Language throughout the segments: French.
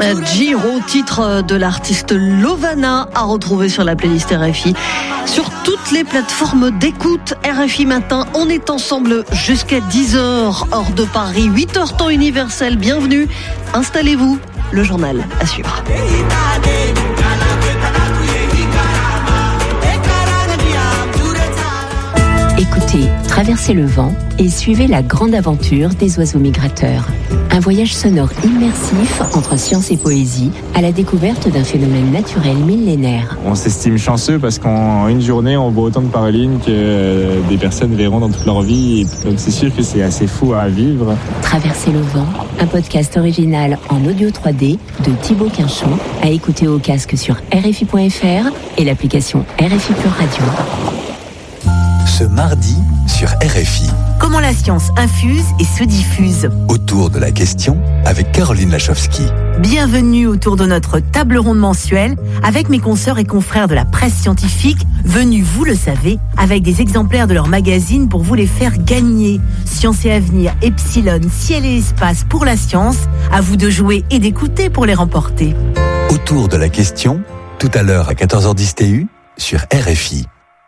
Giro, titre de l'artiste Lovana, à retrouver sur la playlist RFI. Sur toutes les plateformes d'écoute RFI Matin, on est ensemble jusqu'à 10h, heure de Paris, 8h temps universel. Bienvenue, installez-vous, le journal à suivre. Écoutez, traversez le vent et suivez la grande aventure des oiseaux migrateurs. Un voyage sonore immersif entre science et poésie à la découverte d'un phénomène naturel millénaire. On s'estime chanceux parce qu'en une journée, on voit autant de paroline que des personnes verront dans toute leur vie. Donc c'est sûr que c'est assez fou à vivre. Traverser le vent, un podcast original en audio 3D de Thibaut Quinchon, à écouter au casque sur RFI.fr et l'application RFI Pure Radio. Ce mardi sur RFI. Comment la science infuse et se diffuse. Autour de la question avec Caroline Lachowski. Bienvenue autour de notre table ronde mensuelle avec mes consoeurs et confrères de la presse scientifique, venus, vous le savez, avec des exemplaires de leur magazine pour vous les faire gagner. Science et Avenir, Epsilon, Ciel et Espace pour la science. À vous de jouer et d'écouter pour les remporter. Autour de la question, tout à l'heure à 14h10 TU sur RFI.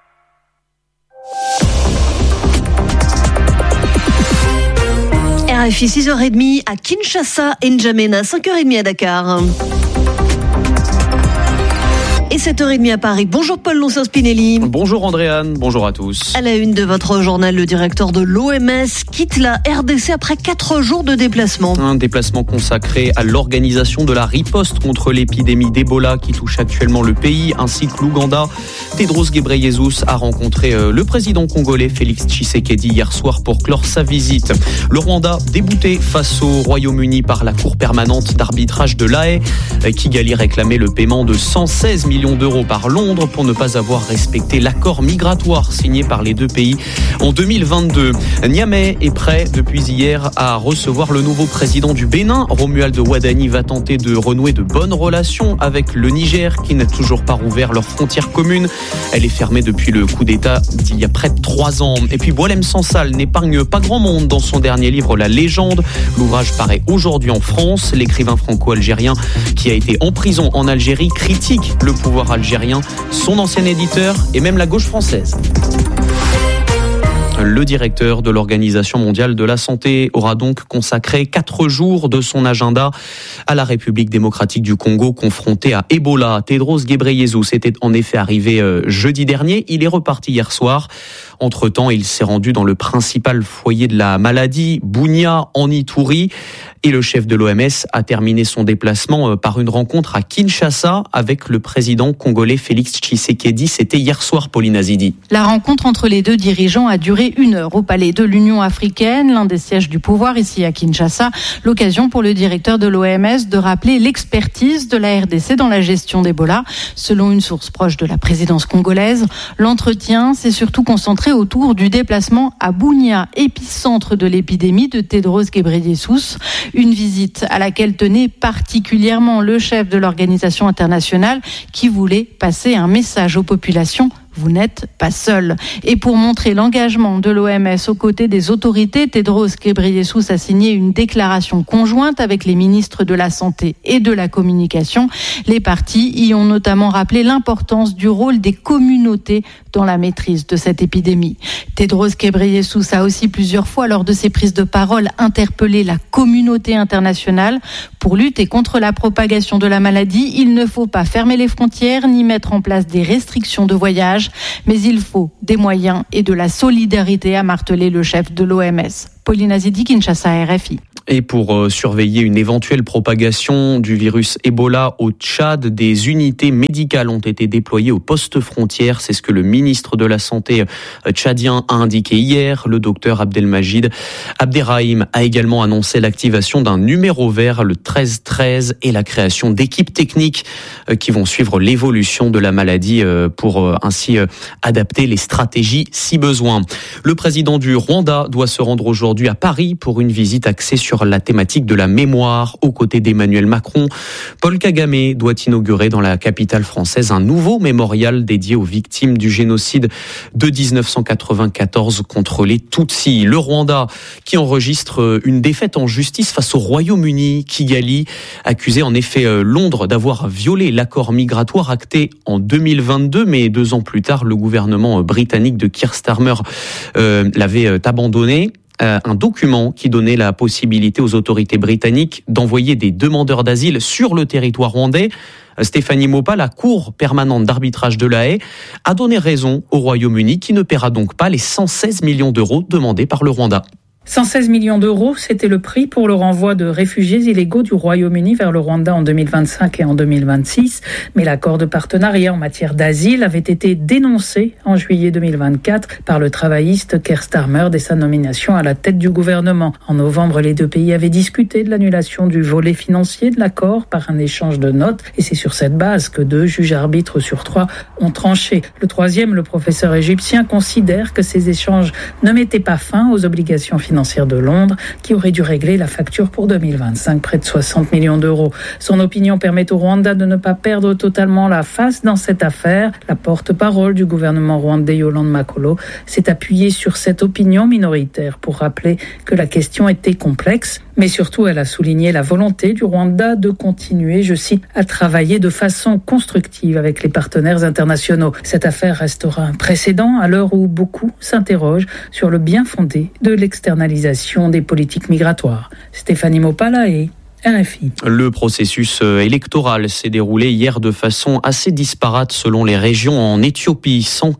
RFI 6h30 à Kinshasa et N'Djamena, 5h30 à Dakar. Et 7h30 à Paris. Bonjour Paul Loncin-Spinelli. Bonjour Andréane, bonjour à tous. À la une de votre journal, le directeur de l'OMS quitte la RDC après 4 jours de déplacement. Un déplacement consacré à l'organisation de la riposte contre l'épidémie d'Ebola qui touche actuellement le pays, ainsi que l'Ouganda. Tedros Ghebreyesus a rencontré le président congolais Félix Tshisekedi hier soir pour clore sa visite. Le Rwanda débouté face au Royaume-Uni par la Cour permanente d'arbitrage de l'A Haye. Kigali réclamait le paiement de 116 millions d'euros par Londres pour ne pas avoir respecté l'accord migratoire signé par les deux pays en 2022. Niamey est prêt depuis hier à recevoir le nouveau président du Bénin. Romuald Wadani va tenter de renouer de bonnes relations avec le Niger qui n'a toujours pas rouvert leurs frontières communes. Elle est fermée depuis le coup d'État d'il y a près de 3 ans. Et puis Boualem Sansal n'épargne pas grand monde dans son dernier livre La Légende. L'ouvrage paraît aujourd'hui en France. L'écrivain franco-algérien qui a été en prison en Algérie critique le pouvoir algérien, son ancien éditeur et même la gauche française. Le directeur de l'Organisation mondiale de la santé aura donc consacré 4 jours de son agenda à la République démocratique du Congo confrontée à Ebola. Tedros Ghebreyesus était en effet arrivé jeudi dernier. Il est reparti hier soir. Entre-temps, il s'est rendu dans le principal foyer de la maladie, Bunia, en Ituri. Et le chef de l'OMS a terminé son déplacement par une rencontre à Kinshasa avec le président congolais Félix Tshisekedi. C'était hier soir, Pauline Azidi. La rencontre entre les deux dirigeants a duré 1 heure au palais de l'Union africaine, l'un des sièges du pouvoir ici à Kinshasa. L'occasion pour le directeur de l'OMS de rappeler l'expertise de la RDC dans la gestion d'Ebola. Selon une source proche de la présidence congolaise, l'entretien s'est surtout concentré autour du déplacement à Bunia, épicentre de l'épidémie de Tedros Ghebreyesus. Une visite à laquelle tenait particulièrement le chef de l'organisation internationale qui voulait passer un message aux populations. Vous n'êtes pas seul. Et pour montrer l'engagement de l'OMS aux côtés des autorités, Tedros Ghebreyesus a signé une déclaration conjointe avec les ministres de la Santé et de la Communication. Les partis y ont notamment rappelé l'importance du rôle des communautés dans la maîtrise de cette épidémie. Tedros Ghebreyesus a aussi plusieurs fois, lors de ses prises de parole, interpellé la communauté internationale. Pour lutter contre la propagation de la maladie, il ne faut pas fermer les frontières ni mettre en place des restrictions de voyage. Mais il faut des moyens et de la solidarité, a martelé le chef de l'OMS. Pauline Azidi, Kinshasa, RFI. Et pour surveiller une éventuelle propagation du virus Ebola au Tchad, des unités médicales ont été déployées aux postes frontières. C'est ce que le ministre de la Santé tchadien a indiqué hier. Le docteur Abdelmajid Abderrahim a également annoncé l'activation d'un numéro vert, le 1313, et la création d'équipes techniques qui vont suivre l'évolution de la maladie pour ainsi adapter les stratégies si besoin. Le président du Rwanda doit se rendre aujourd'hui à Paris pour une visite axée sur sur la thématique de la mémoire. Aux côtés d'Emmanuel Macron, Paul Kagame doit inaugurer dans la capitale française un nouveau mémorial dédié aux victimes du génocide de 1994 contre les Tutsis. Le Rwanda qui enregistre une défaite en justice face au Royaume-Uni. Kigali accusait en effet Londres d'avoir violé l'accord migratoire acté en 2022, mais 2 ans plus tard, le gouvernement britannique de Keir Starmer l'avait abandonné. Un document qui donnait la possibilité aux autorités britanniques d'envoyer des demandeurs d'asile sur le territoire rwandais. Stéphanie Maupas, la Cour permanente d'arbitrage de La Haye, a donné raison au Royaume-Uni qui ne paiera donc pas les 116 millions d'euros demandés par le Rwanda. 116 millions d'euros, c'était le prix pour le renvoi de réfugiés illégaux du Royaume-Uni vers le Rwanda en 2025 et en 2026. Mais l'accord de partenariat en matière d'asile avait été dénoncé en juillet 2024 par le travailliste Keir Starmer dès sa nomination à la tête du gouvernement. En novembre, les 2 pays avaient discuté de l'annulation du volet financier de l'accord par un échange de notes. Et c'est sur cette base que 2 juges arbitres sur 3 ont tranché. Le 3e, le professeur égyptien, considère que ces échanges ne mettaient pas fin aux obligations financières de Londres, qui aurait dû régler la facture pour 2025, près de 60 millions d'euros. Son opinion permet au Rwanda de ne pas perdre totalement la face dans cette affaire. La porte-parole du gouvernement rwandais, Yolande Makolo, s'est appuyée sur cette opinion minoritaire pour rappeler que la question était complexe. Mais surtout, elle a souligné la volonté du Rwanda de continuer, je cite, à travailler de façon constructive avec les partenaires internationaux. Cette affaire restera un précédent à l'heure où beaucoup s'interrogent sur le bien fondé de l'externalisation des politiques migratoires. Stéphanie Maupas, La Haye, RFI. Le processus électoral s'est déroulé hier de façon assez disparate selon les régions. En Éthiopie,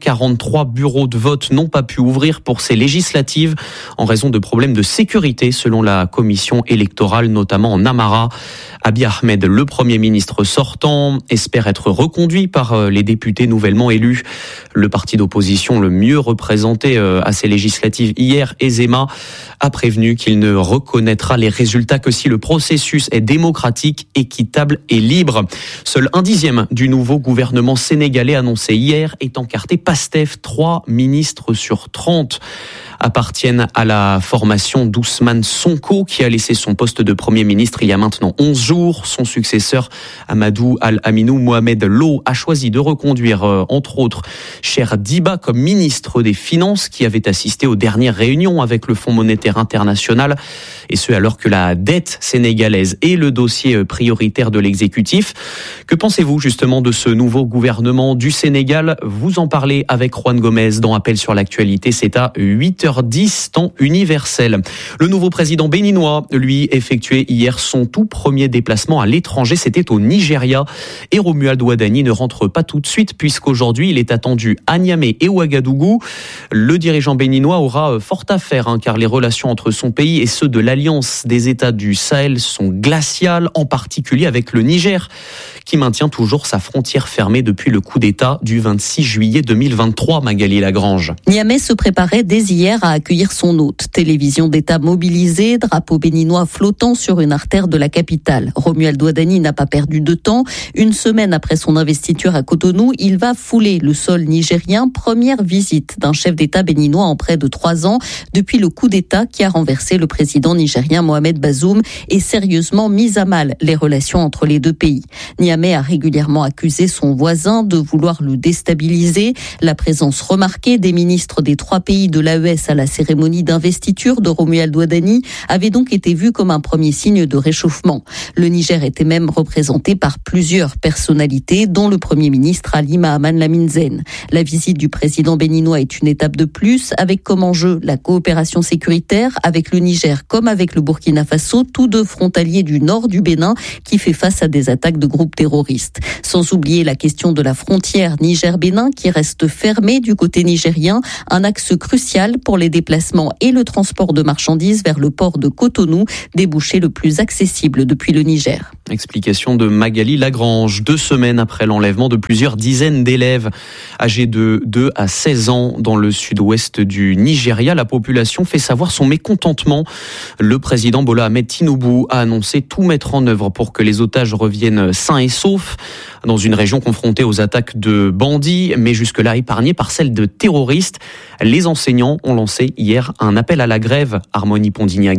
143 bureaux de vote n'ont pas pu ouvrir pour ces législatives en raison de problèmes de sécurité selon la commission électorale, notamment en Amhara. Abiy Ahmed, le Premier ministre sortant, espère être reconduit par les députés nouvellement élus. Le parti d'opposition le mieux représenté à ces législatives hier, Ezema, a prévenu qu'il ne reconnaîtra les résultats que si le processus est démocratique, équitable et libre. Seul 1/10 du nouveau gouvernement sénégalais annoncé hier est encarté Pastef. 3 ministres sur 30 appartiennent à la formation d'Ousmane Sonko, qui a laissé son poste de Premier ministre il y a maintenant 11 jours. Son successeur, Amadou Al-Aminou Mohamed Lo, a choisi de reconduire, entre autres, Cheikh Diba comme ministre des Finances, qui avait assisté aux dernières réunions avec le Fonds monétaire international, et ce alors que la dette sénégalaise est le dossier prioritaire de l'exécutif. Que pensez-vous justement de ce nouveau gouvernement du Sénégal ? Vous en parlez avec Juan Gomez dans Appel sur l'actualité, c'est à 8h10, temps universel. Le nouveau président béninois, lui, effectuait hier son tout premier déplacement à l'étranger, c'était au Nigeria. Et Romuald Wadani ne rentre pas tout de suite puisqu'aujourd'hui il est attendu à Niamey et Ouagadougou. Le dirigeant béninois aura fort à faire car les relations entre son pays et ceux de l'Alliance des États du Sahel sont glaciales, en particulier avec le Niger, qui maintient toujours sa frontière fermée depuis le coup d'État du 26 juillet 2023, Magali Lagrange. Niamey se préparait dès hier à accueillir son hôte. Télévision d'État mobilisée, drapeau béninois flottant sur une artère de la capitale. Romuald Wadani n'a pas perdu de temps. Une semaine après son investiture à Cotonou, il va fouler le sol nigérien. Première visite d'un chef d'État béninois en près de 3 ans depuis le coup d'État qui a renversé le président nigérien Mohamed Bazoum et sérieusement mis à mal les relations entre les 2 pays. Niamey a régulièrement accusé son voisin de vouloir le déstabiliser. La présence remarquée des ministres des 3 pays de l'AES à la cérémonie d'investiture de Romuald Wadani avait donc été vue comme un premier signe de réchauffement. Le Niger était même représenté par plusieurs personnalités, dont le Premier ministre Ali Mahaman Lamine Zen. La visite du président béninois est une étape de plus, avec comme enjeu la coopération sécuritaire avec le Niger comme avec le Burkina Faso, tous 2 frontaliers du nord du Bénin qui fait face à des attaques de groupes terroristes. Sans oublier la question de la frontière Niger-Bénin qui reste fermée du côté nigérien, un axe crucial pour les déplacements et le transport de marchandises vers le port de Cotonou, débouché le plus accessible depuis le Niger. Explication de Magali Lagrange. 2 semaines après l'enlèvement de plusieurs dizaines d'élèves âgés de 2 à 16 ans dans le sud-ouest du Nigeria, la population fait savoir son mécontentement. Le président Bola Ahmed Tinubu a annoncé tout mettre en œuvre pour que les otages reviennent sains et saufs dans une région confrontée aux attaques de bandits, mais jusque-là épargnée par celles de terroristes. Les enseignants ont lancé hier un appel à la grève. Harmonie Pondignaga.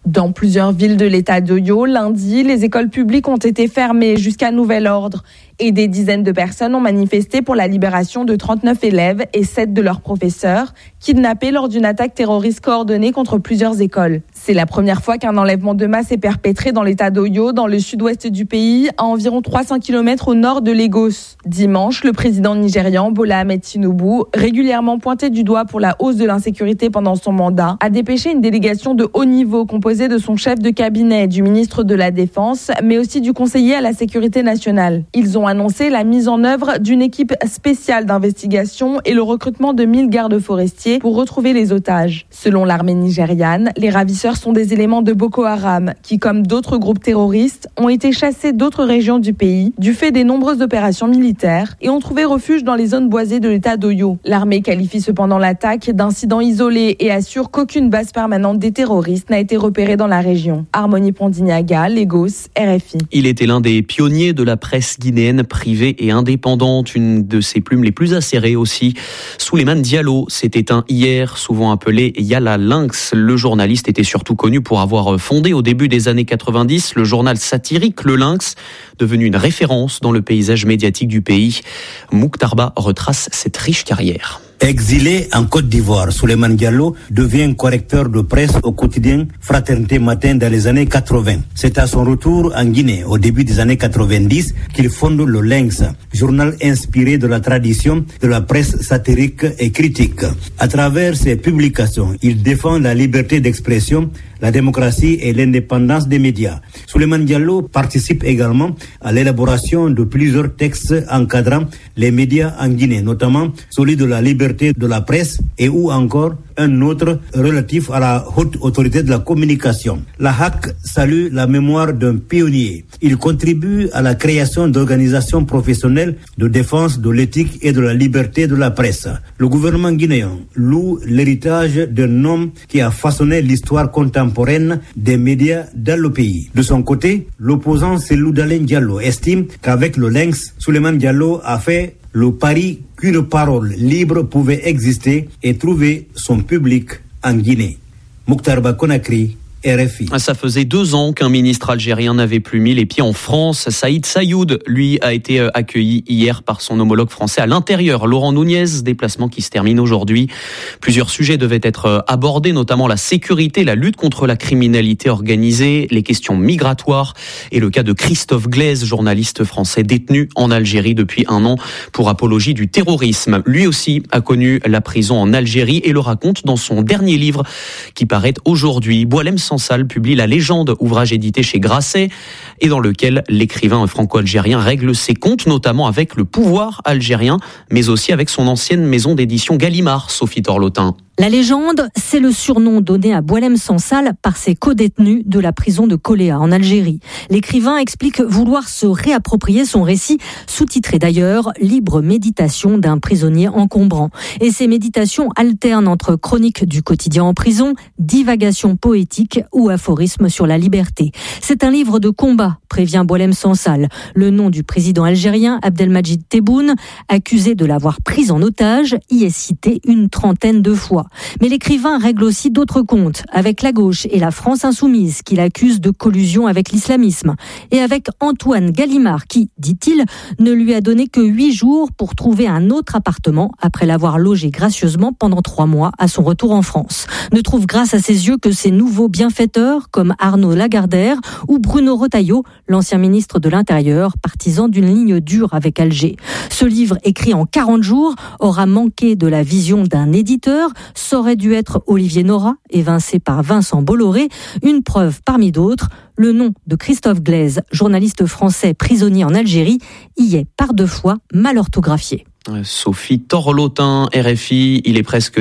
Dans plusieurs villes de l'État d'Oyo, lundi, les écoles publiques ont été fermées jusqu'à nouvel ordre. Et des dizaines de personnes ont manifesté pour la libération de 39 élèves et 7 de leurs professeurs, kidnappés lors d'une attaque terroriste coordonnée contre plusieurs écoles. C'est la première fois qu'un enlèvement de masse est perpétré dans l'État d'Oyo, dans le sud-ouest du pays, à environ 300 km au nord de Lagos. Dimanche, le président nigérian Bola Ahmed Tinubu, régulièrement pointé du doigt pour la hausse de l'insécurité pendant son mandat, a dépêché une délégation de haut niveau composée de son chef de cabinet, du ministre de la Défense, mais aussi du conseiller à la sécurité nationale. Ils ont annoncé la mise en œuvre d'une équipe spéciale d'investigation et le recrutement de 1000 gardes forestiers pour retrouver les otages. Selon l'armée nigériane, les ravisseurs sont des éléments de Boko Haram qui, comme d'autres groupes terroristes, ont été chassés d'autres régions du pays du fait des nombreuses opérations militaires et ont trouvé refuge dans les zones boisées de l'État d'Oyo. L'armée qualifie cependant l'attaque d'incident isolé et assure qu'aucune base permanente des terroristes n'a été repérée dans la région. Harmonie Pondignaga, Lagos, RFI. Il était l'un des pionniers de la presse guinéenne privée et indépendante, une de ses plumes les plus acérées aussi. Souleymane Diallo s'est éteint hier, souvent appelé Yala Lynx. Le journaliste était surtout connu pour avoir fondé au début des années 90 le journal satirique Le Lynx, devenu une référence dans le paysage médiatique du pays. Mouktarba retrace cette riche carrière. Exilé en Côte d'Ivoire, Souleymane Diallo devient correcteur de presse au quotidien Fraternité Matin dans les années 80. C'est à son retour en Guinée, au début des années 90, qu'il fonde le Lynx, journal inspiré de la tradition de la presse satirique et critique. À travers ses publications, il défend la liberté d'expression, la démocratie et l'indépendance des médias. Souleymane Diallo participe également à l'élaboration de plusieurs textes encadrant les médias en Guinée, notamment celui de la liberté de la presse et ou encore un autre relatif à la haute autorité de la communication. La HAC salue la mémoire d'un pionnier. Il contribue à la création d'organisations professionnelles de défense de l'éthique et de la liberté de la presse. Le gouvernement guinéen loue l'héritage d'un homme qui a façonné l'histoire contemporaine des médias dans le pays. De son côté, l'opposant Cellou Dalein Diallo estime qu'avec le Lynx, Souleymane Diallo a fait le pari qu'une parole libre pouvait exister et trouver son public en Guinée. Mouktarba Conakry, RFI. Ça faisait 2 ans qu'un ministre algérien n'avait plus mis les pieds en France. Saïd Sayoud, lui, a été accueilli hier par son homologue français à l'intérieur, Laurent Nunez, déplacement qui se termine aujourd'hui. Plusieurs sujets devaient être abordés, notamment la sécurité, la lutte contre la criminalité organisée, les questions migratoires et le cas de Christophe Glaise, journaliste français détenu en Algérie depuis 1 an pour apologie du terrorisme. Lui aussi a connu la prison en Algérie et le raconte dans son dernier livre qui paraît aujourd'hui. Boualem Sansal publie La Légende, ouvrage édité chez Grasset et dans lequel l'écrivain franco-algérien règle ses comptes, notamment avec le pouvoir algérien, mais aussi avec son ancienne maison d'édition Gallimard, Sophie Torlotin. La Légende, c'est le surnom donné à Boualem Sansal par ses codétenus de la prison de Koléa en Algérie. L'écrivain explique vouloir se réapproprier son récit, sous-titré d'ailleurs « Libre méditation d'un prisonnier encombrant ». Et ces méditations alternent entre chroniques du quotidien en prison, divagations poétiques ou aphorismes sur la liberté. C'est un livre de combat, prévient Boualem Sansal. Le nom du président algérien Abdelmadjid Tebboune, accusé de l'avoir pris en otage, y est cité une 30aine de fois. Mais l'écrivain règle aussi d'autres comptes, avec la gauche et la France insoumise, qu'il accuse de collusion avec l'islamisme, et avec Antoine Gallimard, qui, dit-il, ne lui a donné que 8 jours pour trouver un autre appartement après l'avoir logé gracieusement pendant 3 mois à son retour en France. Ne trouve grâce à ses yeux que ses nouveaux bienfaiteurs, comme Arnaud Lagardère ou Bruno Retailleau, l'ancien ministre de l'Intérieur, partisan d'une ligne dure avec Alger. Ce livre, écrit en 40 jours, aura manqué de la vision d'un éditeur. Ça aurait dû être Olivier Nora, évincé par Vincent Bolloré. Une preuve parmi d'autres, le nom de Christophe Glaise, journaliste français prisonnier en Algérie, y est par 2 fois mal orthographié. Sophie Torlotin, RFI, il est presque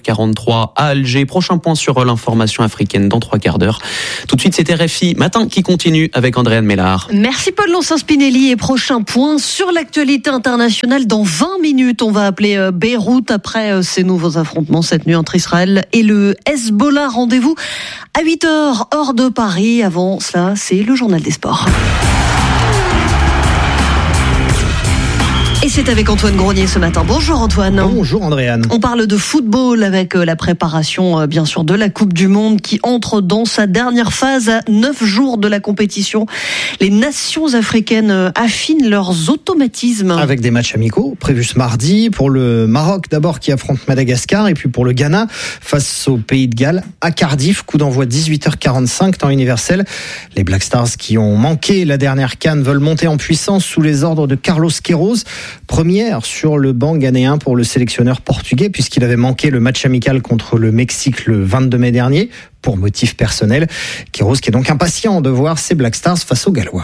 6h43 à Alger. Prochain point sur l'information africaine dans 3 quarts d'heure. Tout de suite, c'est RFI Matin qui continue avec Andréane Mélard. Merci Paul Lancin-Spinelli et prochain point sur l'actualité internationale. Dans 20 minutes, on va appeler Beyrouth après ces nouveaux affrontements cette nuit entre Israël et le Hezbollah. Rendez-vous à 8h hors de Paris. Avant cela, c'est le journal des sports. Et c'est avec Antoine Grenier ce matin. Bonjour Antoine. Bonjour Andréane. On parle de football avec la préparation bien sûr de la Coupe du Monde qui entre dans sa dernière phase à 9 jours de la compétition. Les nations africaines affinent leurs automatismes. Avec des matchs amicaux prévus ce mardi pour le Maroc d'abord qui affronte Madagascar et puis pour le Ghana face au Pays de Galles à Cardiff. Coup d'envoi 18h45 temps universel. Les Black Stars qui ont manqué la dernière CAN veulent monter en puissance sous les ordres de Carlos Queiroz. Première sur le banc ghanéen pour le sélectionneur portugais puisqu'il avait manqué le match amical contre le Mexique le 22 mai dernier pour motif personnel. Queiroz qui est donc impatient de voir ses Black Stars face aux Gallois.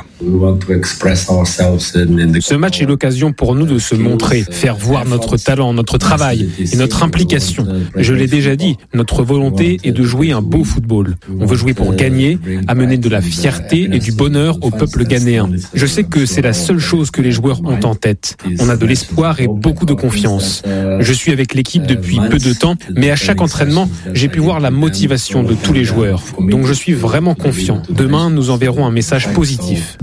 Ce match est l'occasion pour nous de se montrer, faire voir notre talent, notre travail et notre implication. Je l'ai déjà dit, notre volonté est de jouer un beau football. On veut jouer pour gagner, amener de la fierté et du bonheur au peuple ghanéen. Je sais que c'est la seule chose que les joueurs ont en tête. On a de l'espoir et beaucoup de confiance. Je suis avec l'équipe depuis peu de temps, mais à chaque entraînement, j'ai pu voir la motivation de tous les joueurs. Donc je suis vraiment confiant. Demain, nous enverrons un message positif.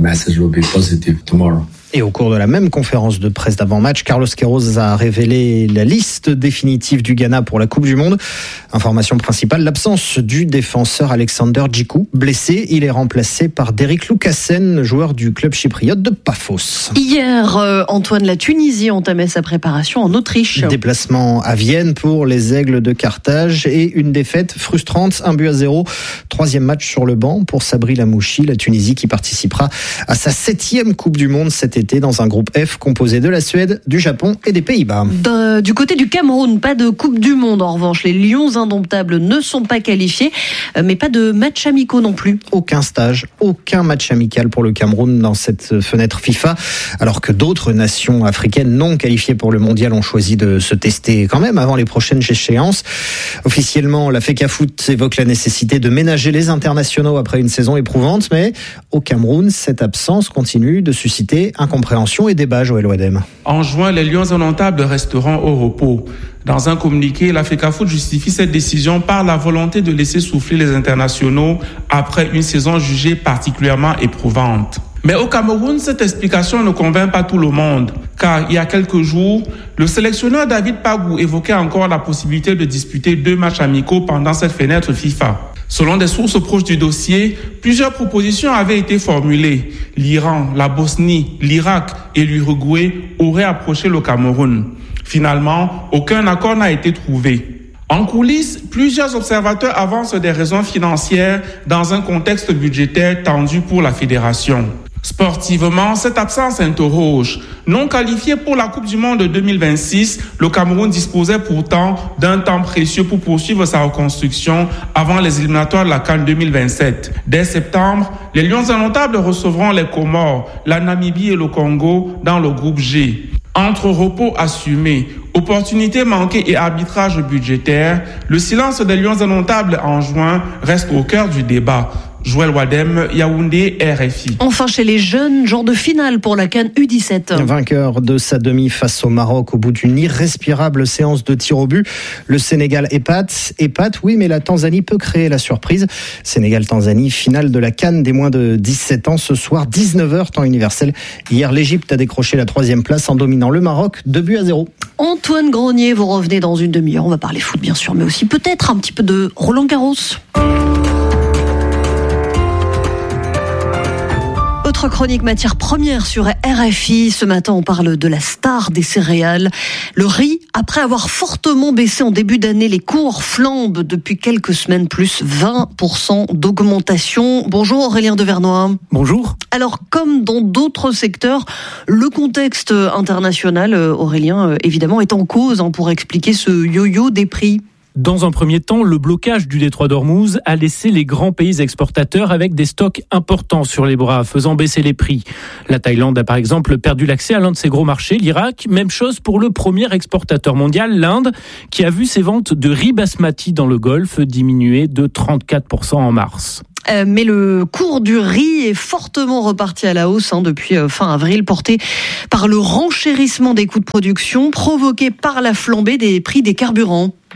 Et au cours de la même conférence de presse d'avant-match, Carlos Queiroz a révélé la liste définitive du Ghana pour la Coupe du Monde. Information principale, l'absence du défenseur Alexander Djikou. Blessé, il est remplacé par Derrick Lucassen, joueur du club chypriote de Paphos. Hier, Antoine, la Tunisie entamait sa préparation en Autriche. Déplacement à Vienne pour les Aigles de Carthage et une défaite frustrante, 1-0. Troisième match sur le banc pour Sabri Lamouchi, la Tunisie qui participera à sa 7e Coupe du Monde cet été dans un groupe F composé de la Suède, du Japon et des Pays-Bas. Du côté du Cameroun, pas de Coupe du Monde en revanche. Les Lions indomptables ne sont pas qualifiés, mais pas de matchs amicaux non plus. Aucun stage, aucun match amical pour le Cameroun dans cette fenêtre FIFA, alors que d'autres nations africaines non qualifiées pour le mondial ont choisi de se tester quand même avant les prochaines échéances. Officiellement, la FECAFOOT évoque la nécessité de ménager les internationaux après une saison éprouvante, mais au Cameroun, cette absence continue de susciter incompréhension et débat, Joël Wadem. En juin, les Lions indomptables resteront au repos. Dans un communiqué, la FECAFOOT justifie cette décision par la volonté de laisser souffler les internationaux après une saison jugée particulièrement éprouvante. Mais au Cameroun, cette explication ne convainc pas tout le monde, car il y a quelques jours, le sélectionneur David Pagou évoquait encore la possibilité de disputer 2 matchs amicaux pendant cette fenêtre FIFA. Selon des sources proches du dossier, plusieurs propositions avaient été formulées. L'Iran, la Bosnie, l'Irak et l'Uruguay auraient approché le Cameroun. Finalement, aucun accord n'a été trouvé. En coulisses, plusieurs observateurs avancent des raisons financières dans un contexte budgétaire tendu pour la fédération. Sportivement, cette absence interroge. Non qualifié pour la Coupe du Monde de 2026, le Cameroun disposait pourtant d'un temps précieux pour poursuivre sa reconstruction avant les éliminatoires de la CAN 2027. Dès septembre, les Lions indomptables recevront les Comores, la Namibie et le Congo dans le groupe G. Entre repos assumé, opportunités manquées et arbitrage budgétaire, le silence des Lions indomptables en juin reste au cœur du débat. Joël Wadem, Yaoundé, RFI. Enfin, chez les jeunes, jour de finale pour la CAN U17. Vainqueur de sa demi face au Maroc au bout d'une irrespirable séance de tir au but. Le Sénégal épate, oui, mais la Tanzanie peut créer la surprise. Sénégal-Tanzanie, finale de la CAN des moins de 17 ans ce soir, 19h, temps universel. Hier, l'Égypte a décroché la 3e place en dominant le Maroc, 2-0. Antoine Grenier, vous revenez dans une demi-heure. On va parler foot, bien sûr, mais aussi peut-être un petit peu de Roland Garros. Autre chronique matière première sur RFI. Ce matin, on parle de la star des céréales. Le riz, après avoir fortement baissé en début d'année, les cours flambent depuis quelques semaines, plus 20% d'augmentation. Bonjour Aurélien Devernois. Bonjour. Alors, comme dans d'autres secteurs, le contexte international, Aurélien, évidemment, est en cause pour expliquer ce yo-yo des prix. Dans un premier temps, le blocage du détroit d'Ormuz a laissé les grands pays exportateurs avec des stocks importants sur les bras, faisant baisser les prix. La Thaïlande a par exemple perdu l'accès à l'un de ses gros marchés, l'Irak. Même chose pour le premier exportateur mondial, l'Inde, qui a vu ses ventes de riz basmati dans le Golfe diminuer de 34% en mars. Mais le cours du riz est fortement reparti à la hausse depuis fin avril, porté par le renchérissement des coûts de production provoqué par la flambée des prix des carburants.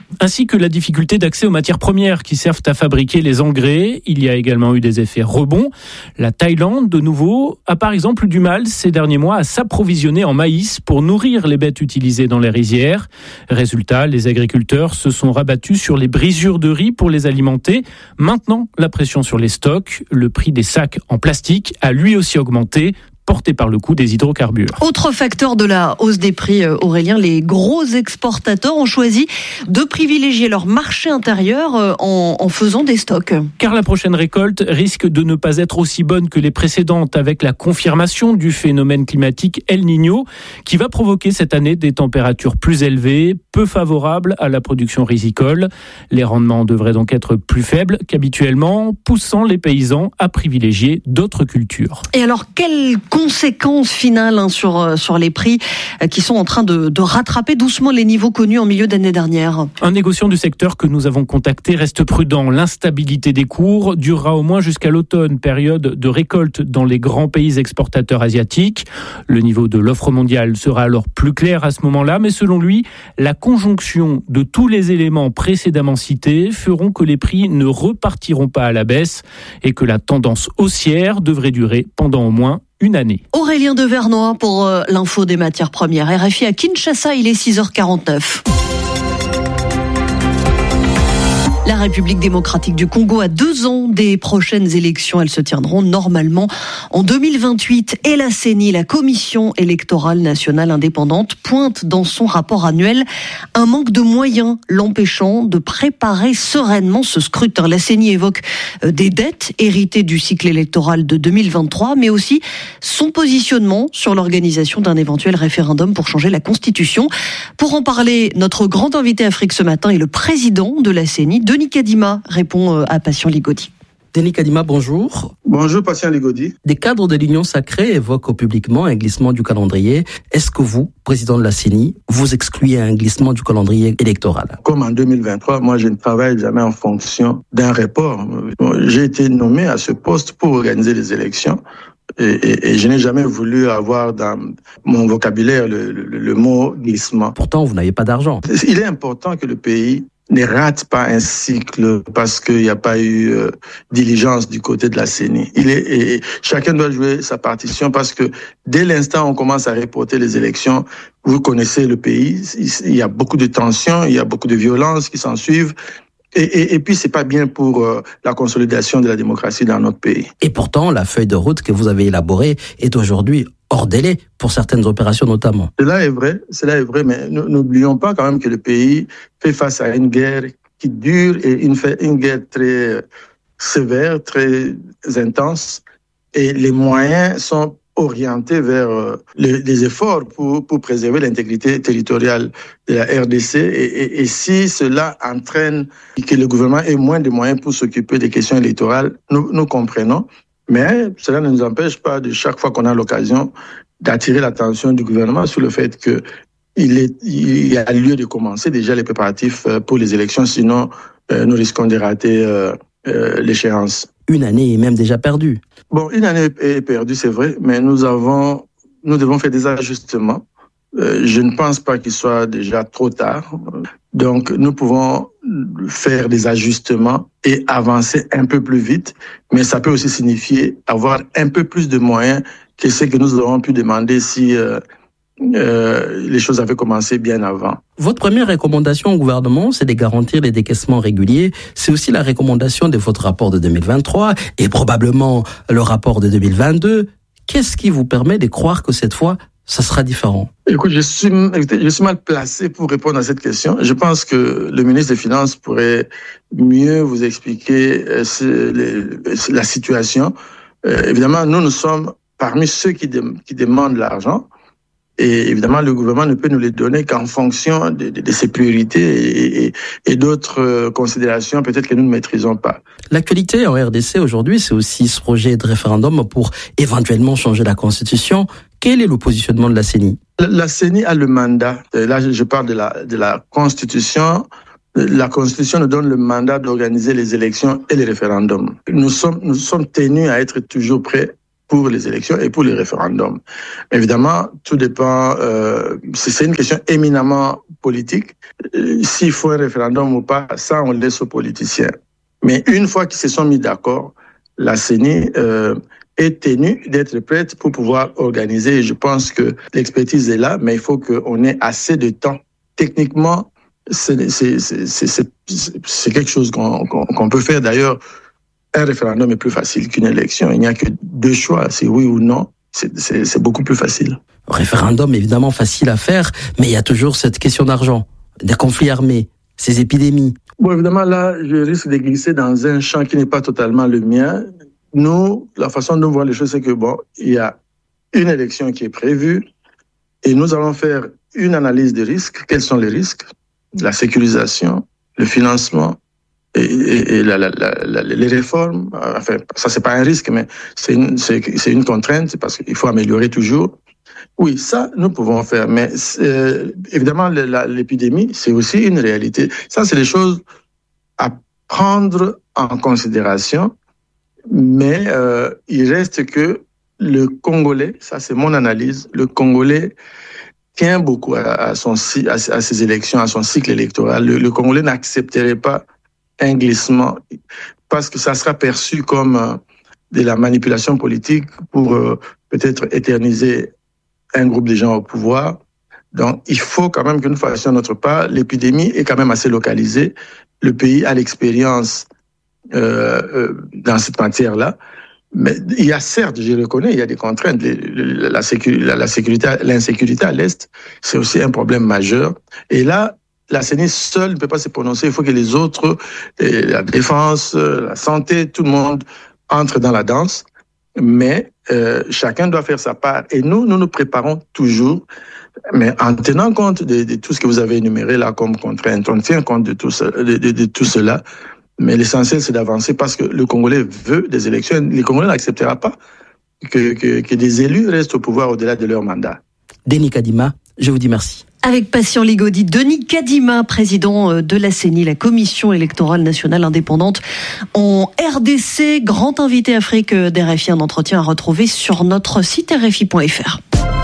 ainsi que la difficulté d'accès aux matières premières qui servent à fabriquer les engrais. Il y a également eu des effets rebonds. La Thaïlande, de nouveau, a par exemple eu du mal ces derniers mois à s'approvisionner en maïs pour nourrir les bêtes utilisées dans les rizières. Résultat, les agriculteurs se sont rabattus sur les brisures de riz pour les alimenter. Maintenant, la pression sur les stocks, le prix des sacs en plastique a lui aussi augmenté, porté par le coût des hydrocarbures. Autre facteur de la hausse des prix, Aurélien, les gros exportateurs ont choisi de privilégier leur marché intérieur en faisant des stocks. Car la prochaine récolte risque de ne pas être aussi bonne que les précédentes, avec la confirmation du phénomène climatique El Niño qui va provoquer cette année des températures plus élevées, peu favorables à la production risicole. Les rendements devraient donc être plus faibles qu'habituellement, poussant les paysans à privilégier d'autres cultures. Et alors, quelles conséquences finales sur les prix qui sont en train de rattraper doucement les niveaux connus en milieu d'année dernière? Un négociant du secteur que nous avons contacté reste prudent. L'instabilité des cours durera au moins jusqu'à l'automne, période de récolte dans les grands pays exportateurs asiatiques. Le niveau de l'offre mondiale sera alors plus clair à ce moment-là, mais selon lui, la conjonction de tous les éléments précédemment cités feront que les prix ne repartiront pas à la baisse et que la tendance haussière devrait durer pendant au moins une année. Aurélien Devernois pour l'info des matières premières. RFI à Kinshasa, il est 6h49. La République démocratique du Congo a 2 ans des prochaines élections. Elles se tiendront normalement en 2028. Et la CENI, la Commission électorale nationale indépendante, pointe dans son rapport annuel un manque de moyens l'empêchant de préparer sereinement ce scrutin. La CENI évoque des dettes héritées du cycle électoral de 2023, mais aussi son positionnement sur l'organisation d'un éventuel référendum pour changer la Constitution. Pour en parler, notre grand invité Afrique ce matin est le président de la CENI, Denis Kadima, répond à Patient Ligodi. Denis Kadima, bonjour. Bonjour, Patient Ligodi. Des cadres de l'Union sacrée évoquent publiquement un glissement du calendrier. Est-ce que vous, président de la CENI, vous excluez un glissement du calendrier électoral? Comme en 2023, moi je ne travaille jamais en fonction d'un report. J'ai été nommé à ce poste pour organiser les élections. Et je n'ai jamais voulu avoir dans mon vocabulaire le mot glissement. Pourtant, vous n'avez pas d'argent. Il est important que le pays ne rate pas un cycle parce qu'il n'y a pas eu diligence du côté de la CENI. Chacun doit jouer sa partition parce que dès l'instant où on commence à reporter les élections, vous connaissez le pays, il y a beaucoup de tensions, il y a beaucoup de violences qui s'en suivent. Et puis, c'est pas bien pour la consolidation de la démocratie dans notre pays. Et pourtant, la feuille de route que vous avez élaborée est aujourd'hui hors délai pour certaines opérations notamment. Cela est vrai, mais n'oublions pas quand même que le pays fait face à une guerre qui dure et une guerre très sévère, très intense. Et les moyens sont orientés vers les efforts pour préserver l'intégrité territoriale de la RDC. Et si cela entraîne que le gouvernement ait moins de moyens pour s'occuper des questions électorales, nous comprenons. Mais cela ne nous empêche pas de chaque fois qu'on a l'occasion d'attirer l'attention du gouvernement sur le fait que il y a lieu de commencer déjà les préparatifs pour les élections, sinon nous risquons de rater l'échéance. Une année est même déjà perdue. Bon, une année est perdue, c'est vrai, mais nous devons faire des ajustements. Je ne pense pas qu'il soit déjà trop tard. Donc, nous pouvons faire des ajustements et avancer un peu plus vite, mais ça peut aussi signifier avoir un peu plus de moyens que ce que nous aurions pu demander si les choses avaient commencé bien avant. Votre première recommandation au gouvernement, c'est de garantir les décaissements réguliers. C'est aussi la recommandation de votre rapport de 2023 et probablement le rapport de 2022. Qu'est-ce qui vous permet de croire que cette fois, ça sera différent? Écoute, je suis mal placé pour répondre à cette question. Je pense que le ministre des Finances pourrait mieux vous expliquer la situation. Évidemment, nous sommes parmi ceux qui demandent l'argent. Et évidemment, le gouvernement ne peut nous les donner qu'en fonction de ses priorités et d'autres considérations peut-être que nous ne maîtrisons pas. L'actualité en RDC aujourd'hui, c'est aussi ce projet de référendum pour éventuellement changer la Constitution. Quel est le positionnement de la CENI? La CENI a le mandat. Là, je parle de la Constitution. La Constitution nous donne le mandat d'organiser les élections et les référendums. Nous sommes tenus à être toujours prêts pour les élections et pour les référendums. Évidemment, tout dépend, c'est une question éminemment politique. S'il faut un référendum ou pas, ça, on laisse aux politiciens. Mais une fois qu'ils se sont mis d'accord, la CENI est tenue d'être prête pour pouvoir organiser. Je pense que l'expertise est là, mais il faut qu'on ait assez de temps. Techniquement, c'est quelque chose qu'on peut faire. D'ailleurs, un référendum est plus facile qu'une élection. Il n'y a que 2 choix, c'est oui ou non. C'est beaucoup plus facile. Référendum, évidemment, facile à faire, mais il y a toujours cette question d'argent, des conflits armés, ces épidémies. Bon, évidemment, là, je risque de glisser dans un champ qui n'est pas totalement le mien. Nous, la façon dont on voit les choses, c'est que il y a une élection qui est prévue et nous allons faire une analyse des risques. Quels sont les risques? La sécurisation, le financement et les réformes. Enfin, ça, c'est pas un risque, mais c'est une contrainte parce qu'il faut améliorer toujours. Oui, ça, nous pouvons faire. Mais évidemment, l'épidémie, c'est aussi une réalité. Ça, c'est des choses à prendre en considération. Mais il reste que le Congolais, ça c'est mon analyse, le Congolais tient beaucoup à ses élections, à son cycle électoral. Le Congolais n'accepterait pas un glissement parce que ça sera perçu comme de la manipulation politique pour peut-être éterniser un groupe de gens au pouvoir. Donc, il faut quand même que nous fassions notre part. L'épidémie est quand même assez localisée. Le pays a l'expérience dans cette matière-là. Mais il y a certes, je reconnais, il y a des contraintes. L'insécurité à l'Est, c'est aussi un problème majeur. Et là, la CENI seule ne peut pas se prononcer. Il faut que les autres, la défense, la santé, tout le monde entre dans la danse. Mais chacun doit faire sa part. Et nous nous préparons toujours, mais en tenant compte de tout ce que vous avez énuméré là comme contrainte. On tient compte de tout cela. Mais l'essentiel, c'est d'avancer parce que le Congolais veut des élections. Les Congolais n'accepteront pas que des élus restent au pouvoir au-delà de leur mandat. Denis Kadima, je vous dis merci. Avec Patient Ligodi, Denis Kadima, président de la CENI, la Commission électorale nationale indépendante en RDC, grand invité Afrique d'RFI, un entretien à retrouver sur notre site rfi.fr.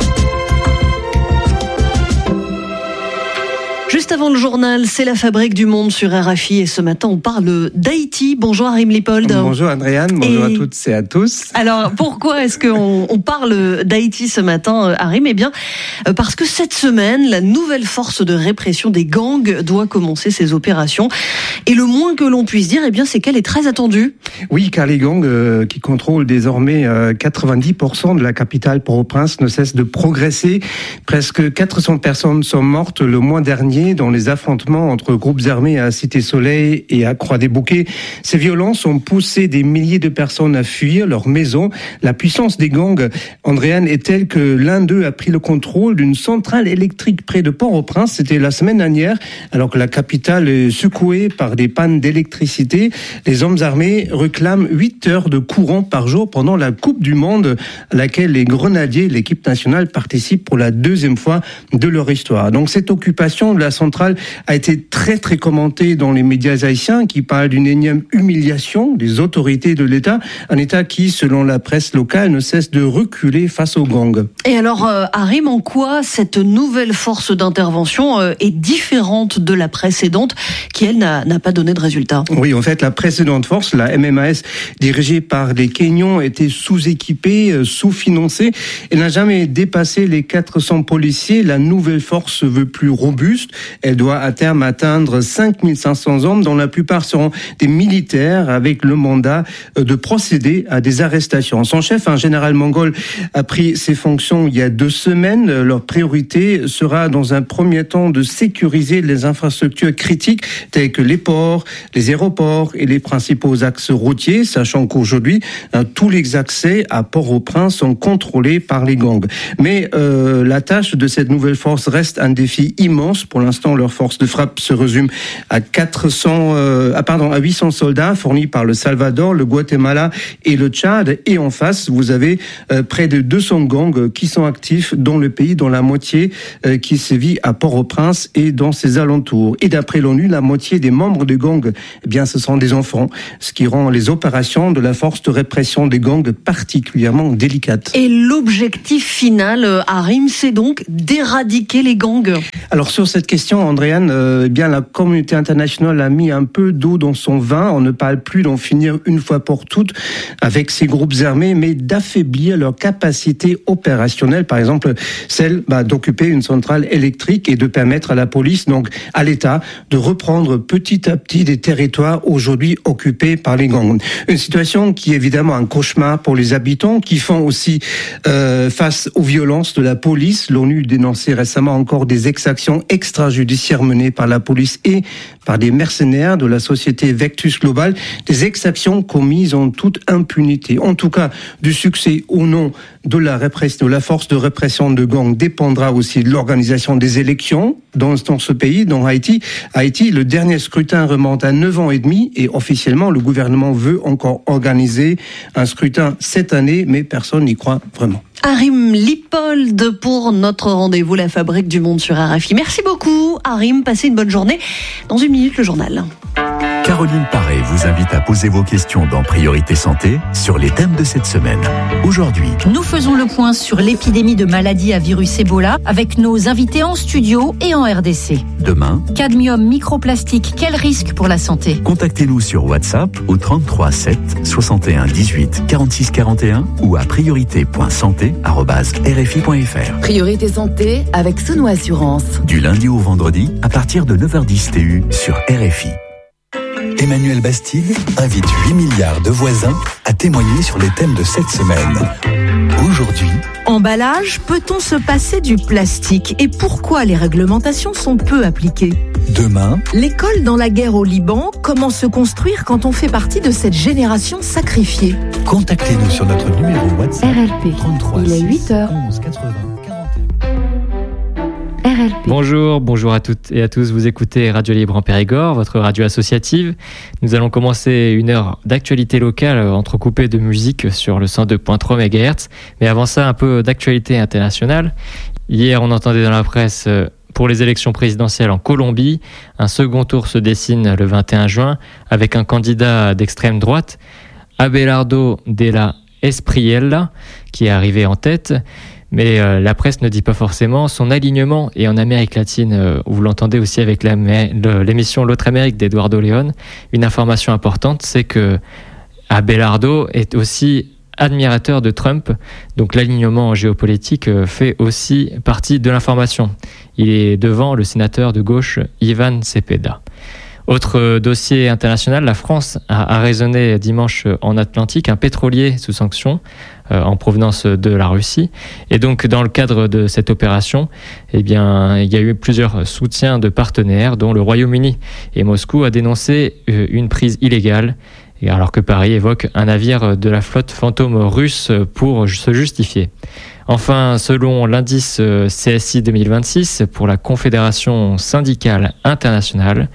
Juste avant le journal, c'est la Fabrique du Monde sur RFI et ce matin on parle d'Haïti. Bonjour Harim Lipold. Bonjour Andréane, bonjour à toutes et à tous. Alors pourquoi est-ce qu'on parle d'Haïti ce matin, Harim? Eh bien parce que cette semaine, la nouvelle force de répression des gangs doit commencer ses opérations. Et le moins que l'on puisse dire, eh bien, c'est qu'elle est très attendue. Oui, car les gangs qui contrôlent désormais 90% de la capitale Port-au-Prince ne cessent de progresser. Presque 400 personnes sont mortes le mois dernier dans les affrontements entre groupes armés à Cité-Soleil et à Croix-des-Bouquets. Ces violences ont poussé des milliers de personnes à fuir leur maison. La puissance des gangs, Andréane, est telle que l'un d'eux a pris le contrôle d'une centrale électrique près de Port-au-Prince. C'était la semaine dernière, alors que la capitale est secouée par des pannes d'électricité. Les hommes armés réclament 8 heures de courant par jour pendant la Coupe du Monde, à laquelle les Grenadiers, l'équipe nationale, participent pour la 2e fois de leur histoire. Donc cette occupation de la centrale a été très très commentée dans les médias haïtiens qui parlent d'une énième humiliation des autorités de l'État, un État qui, selon la presse locale, ne cesse de reculer face aux gangs. Et alors, Harim, en quoi cette nouvelle force d'intervention est différente de la précédente qui, elle, n'a pas donné de résultat? Oui, en fait, la précédente force, la MMAS, dirigée par les Kenyans, était sous-équipée, sous-financée. Elle n'a jamais dépassé les 400 policiers. La nouvelle force se veut plus robuste. Elle doit à terme atteindre 5500 hommes, dont la plupart seront des militaires, avec le mandat de procéder à des arrestations. Son chef, un général mongol, a pris ses fonctions il y a 2 semaines. Leur priorité sera, dans un premier temps, de sécuriser les infrastructures critiques, telles que les ports, les aéroports et les principaux axes routiers, sachant qu'aujourd'hui, tous les accès à Port-au-Prince sont contrôlés par les gangs. Mais la tâche de cette nouvelle force reste un défi immense pour l'instant. l'instant, leur force de frappe se résume à 800 soldats fournis par le Salvador, le Guatemala et le Tchad. Et en face, vous avez près de 200 gangs qui sont actifs dans le pays, dont la moitié qui sévit à Port-au-Prince et dans ses alentours. Et d'après l'ONU, la moitié des membres des gangs, ce sont des enfants, ce qui rend les opérations de la force de répression des gangs particulièrement délicates. Et l'objectif final, Harim, c'est donc d'éradiquer les gangs. Alors sur cette question, Andréane, la communauté internationale a mis un peu d'eau dans son vin. On ne parle plus d'en finir une fois pour toutes avec ces groupes armés, mais d'affaiblir leur capacité opérationnelle, par exemple celle d'occuper une centrale électrique et de permettre à la police, donc à l'État, de reprendre petit à petit des territoires aujourd'hui occupés par les gangs. Une situation qui est évidemment un cauchemar pour les habitants, qui font aussi face aux violences de la police. L'ONU dénonçait récemment encore des exactions extrajudiciaires menées par la police et par des mercenaires de la société Vectus Global, des exactions commises en toute impunité. En tout cas, du succès ou non de la force de répression de gangs dépendra aussi de l'organisation des élections dans ce pays, dans Haïti. Haïti, le dernier scrutin remonte à 9 ans et demi et officiellement, le gouvernement veut encore organiser un scrutin cette année, mais personne n'y croit vraiment. Harim Lippold pour notre rendez-vous La Fabrique du Monde sur RFI. Merci beaucoup, Harim. Passez une bonne journée. Dans une minute, le journal. Caroline Paré vous invite à poser vos questions dans Priorité Santé sur les thèmes de cette semaine. Aujourd'hui, nous faisons le point sur l'épidémie de maladies à virus Ebola avec nos invités en studio et en RDC. Demain, cadmium, microplastique, quel risque pour la santé? Contactez-nous sur WhatsApp au 33 7 61 18 46 41 ou à priorité.santé@rfi.fr. Priorité Santé avec Sono Assurance. Du lundi au vendredi à partir de 9h10 TU sur RFI. Emmanuel Bastide invite 8 milliards de voisins à témoigner sur les thèmes de cette semaine. Aujourd'hui, emballage, peut-on se passer du plastique et pourquoi les réglementations sont peu appliquées? Demain, l'école dans la guerre au Liban, comment se construire quand on fait partie de cette génération sacrifiée? Contactez-nous sur notre numéro WhatsApp RLP. 33 Il est 8h. 11 80 RLP. Bonjour à toutes et à tous. Vous écoutez Radio Libre en Périgord, votre radio associative. Nous allons commencer une heure d'actualité locale entrecoupée de musique sur le 102.3 MHz. Mais avant ça, un peu d'actualité internationale. Hier, on entendait dans la presse pour les élections présidentielles en Colombie. Un second tour se dessine le 21 juin avec un candidat d'extrême droite, Abelardo de la Espriella, qui est arrivé en tête. Mais la presse ne dit pas forcément son alignement. Et en Amérique latine, vous l'entendez aussi avec l'émission L'autre Amérique d'Eduardo León, une information importante, c'est que Abelardo est aussi admirateur de Trump. Donc l'alignement géopolitique fait aussi partie de l'information. Il est devant le sénateur de gauche Ivan Cepeda. Autre dossier international, la France a arraisonné dimanche en Atlantique un pétrolier sous sanction en provenance de la Russie. Et donc, dans le cadre de cette opération, il y a eu plusieurs soutiens de partenaires, dont le Royaume-Uni. Et Moscou a dénoncé une prise illégale, alors que Paris évoque un navire de la flotte fantôme russe pour se justifier. Enfin, selon l'indice CSI 2026 pour la Confédération syndicale internationale,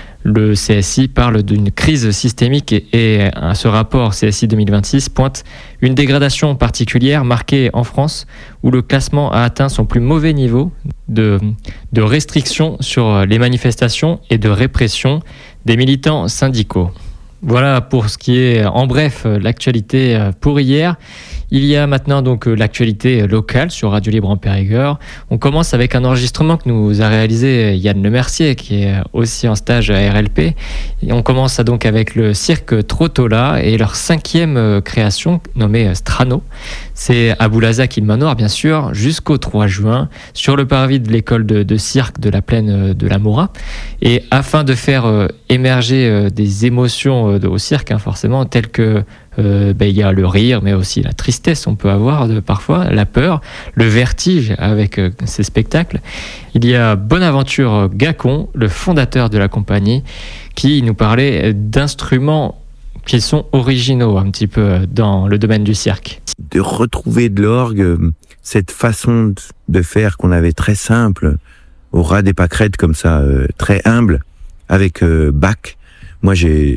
le CSI parle d'une crise systémique et ce rapport CSI 2026 pointe une dégradation particulière marquée en France où le classement a atteint son plus mauvais niveau de restriction sur les manifestations et de répression des militants syndicaux. Voilà pour ce qui est en bref l'actualité pour hier. Il y a maintenant donc l'actualité locale sur Radio Libre en Périgord. On commence avec un enregistrement que nous a réalisé Yann Lemercier, qui est aussi en stage à RLP. Et on commence donc avec le cirque Trottola et leur 5e création nommée Strano. C'est à Boulazac, Manoir, bien sûr, jusqu'au 3 juin, sur le parvis de l'école de cirque de la plaine de la Mora. Et afin de faire émerger des émotions au cirque, forcément, telles que il y a le rire, mais aussi la tristesse, on peut avoir parfois, la peur, le vertige avec ces spectacles. Il y a Bonaventure Gacon, le fondateur de la compagnie, qui nous parlait d'instruments qui sont originaux un petit peu dans le domaine du cirque. De retrouver de l'orgue, cette façon de faire qu'on avait très simple, au ras des pâquerettes comme ça, très humble, avec Bach. Moi,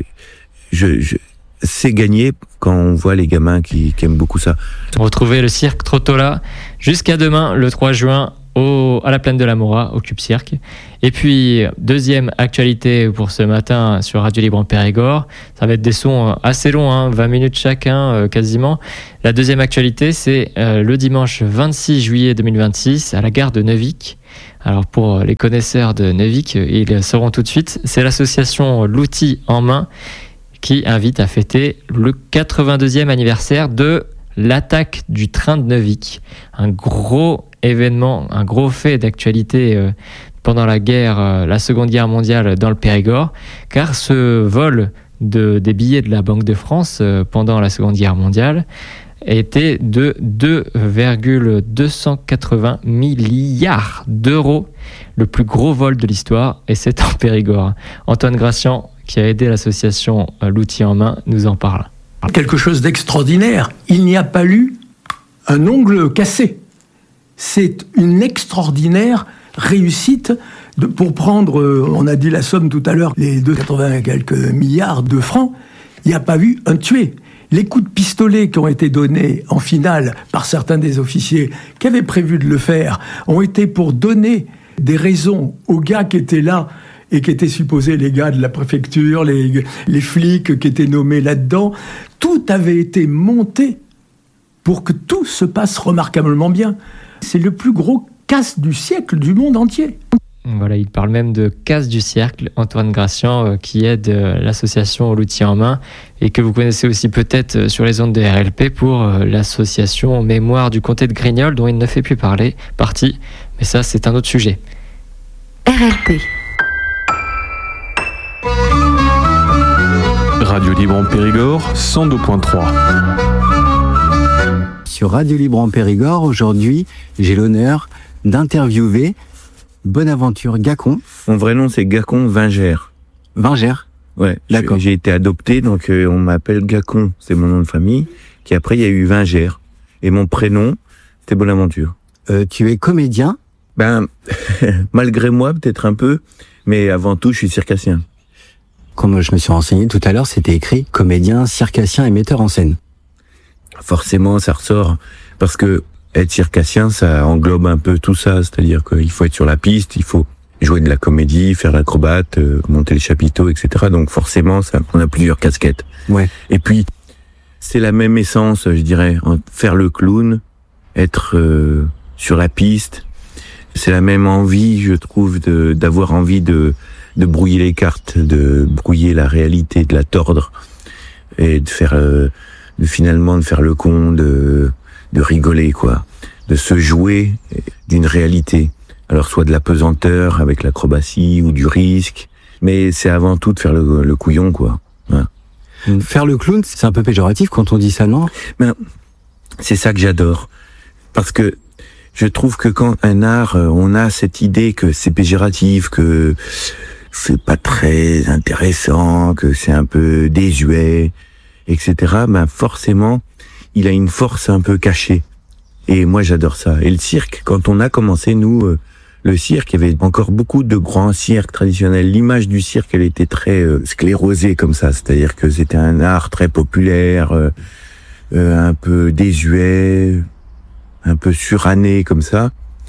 c'est gagné quand on voit les gamins qui aiment beaucoup ça. Retrouvez le cirque Trottola jusqu'à demain, le 3 juin, à la plaine de la Mora, au Cube Cirque. Et puis, deuxième actualité pour ce matin sur Radio Libre en Périgord. Ça va être des sons assez longs, 20 minutes chacun, quasiment. La deuxième actualité, c'est le dimanche 26 juillet 2026 à la gare de Neuvic. Alors, pour les connaisseurs de Neuvic, ils sauront tout de suite. C'est l'association L'Outil en main qui invite à fêter le 82e anniversaire de l'attaque du train de Neuvic. Un gros événement, un gros fait d'actualité pendant la Seconde Guerre mondiale dans le Périgord, car ce vol des billets de la Banque de France pendant la Seconde Guerre mondiale était de 2,280 milliards d'euros, le plus gros vol de l'histoire, et c'est en Périgord. Antoine Gracian, qui a aidé l'association L'Outil en main, nous en parle. Quelque chose d'extraordinaire. Il n'y a pas eu un ongle cassé. C'est une extraordinaire réussite pour prendre, on a dit la somme tout à l'heure, les 280 et quelques milliards de francs, il n'y a pas eu un tué. Les coups de pistolet qui ont été donnés en finale par certains des officiers qui avaient prévu de le faire ont été pour donner des raisons aux gars qui étaient là et qui étaient supposés les gars de la préfecture, les flics qui étaient nommés là-dedans. Tout avait été monté pour que tout se passe remarquablement bien. C'est le plus gros casse du siècle du monde entier. Voilà, il parle même de casse du siècle, Antoine Gracian, qui aide l'association L'Outil en main et que vous connaissez aussi peut-être sur les ondes de RLP pour l'association Mémoire du comté de Grignol, dont il ne fait plus partie, mais ça c'est un autre sujet. RLP. Radio Libre en Périgord, 102.3. Sur Radio Libre en Périgord, aujourd'hui, j'ai l'honneur d'interviewer Bonaventure Gacon. Mon vrai nom, c'est Gacon Vingère. Vingère ? Ouais, d'accord. J'ai été adopté, donc on m'appelle Gacon, c'est mon nom de famille. Puis après, il y a eu Vingère. Et mon prénom, c'était Bonaventure. Tu es comédien ? Malgré moi, peut-être un peu, mais avant tout, je suis circassien. Comme je me suis renseigné tout à l'heure, c'était écrit comédien, circassien et metteur en scène. Forcément, ça ressort, parce que être circassien, ça englobe un peu tout ça, c'est-à-dire qu'il faut être sur la piste, il faut jouer de la comédie, faire l'acrobate, monter les chapiteaux, etc. Donc forcément, on a plusieurs casquettes. Ouais. Et puis, c'est la même essence, je dirais, faire le clown, être sur la piste. C'est la même envie, je trouve, d'avoir envie de brouiller les cartes, de brouiller la réalité, de la tordre, et de faire, finalement, de faire le con, de rigoler, quoi, de se jouer d'une réalité. Alors, soit de la pesanteur avec l'acrobatie ou du risque, mais c'est avant tout de faire le couillon, quoi. Ouais. Faire le clown, c'est un peu péjoratif quand on dit ça, non ? C'est ça que j'adore. Parce que je trouve que quand un art, on a cette idée que c'est péjoratif, que c'est pas très intéressant, que c'est un peu désuet, etc., forcément, il a une force un peu cachée. Et moi, j'adore ça. Et le cirque, quand on a commencé, nous, le cirque, il y avait encore beaucoup de grands cirques traditionnels. L'image du cirque, elle était très sclérosée comme ça. C'est-à-dire que c'était un art très populaire, un peu désuet, un peu suranné comme ça.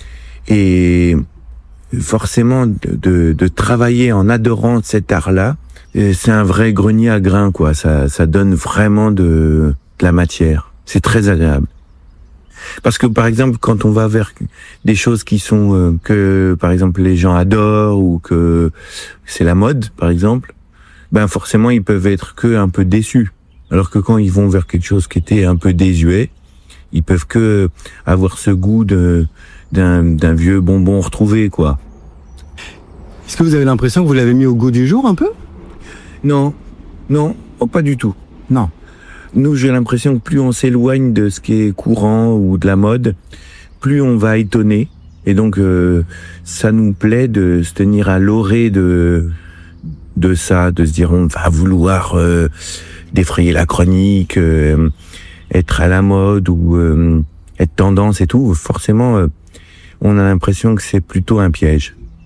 Et forcément, de travailler en adorant cet art-là, c'est un vrai grenier à grains, quoi. Ça donne vraiment de la matière. C'est très agréable. Parce que, par exemple, quand on va vers des choses qui sont que, par exemple, les gens adorent ou que c'est la mode, par exemple, forcément, ils peuvent être que un peu déçus. Alors que quand ils vont vers quelque chose qui était un peu désuet, ils peuvent que avoir ce goût d'un vieux bonbon retrouvé, quoi. Est-ce que vous avez l'impression que vous l'avez mis au goût du jour, un peu ? Non, pas du tout. Non. Nous, j'ai l'impression que plus on s'éloigne de ce qui est courant ou de la mode, plus on va étonner. Et donc, ça nous plaît de se tenir à l'orée de ça, de se dire on va vouloir défrayer la chronique, être à la mode ou être tendance et tout. Forcément, on a l'impression que c'est plutôt un piège.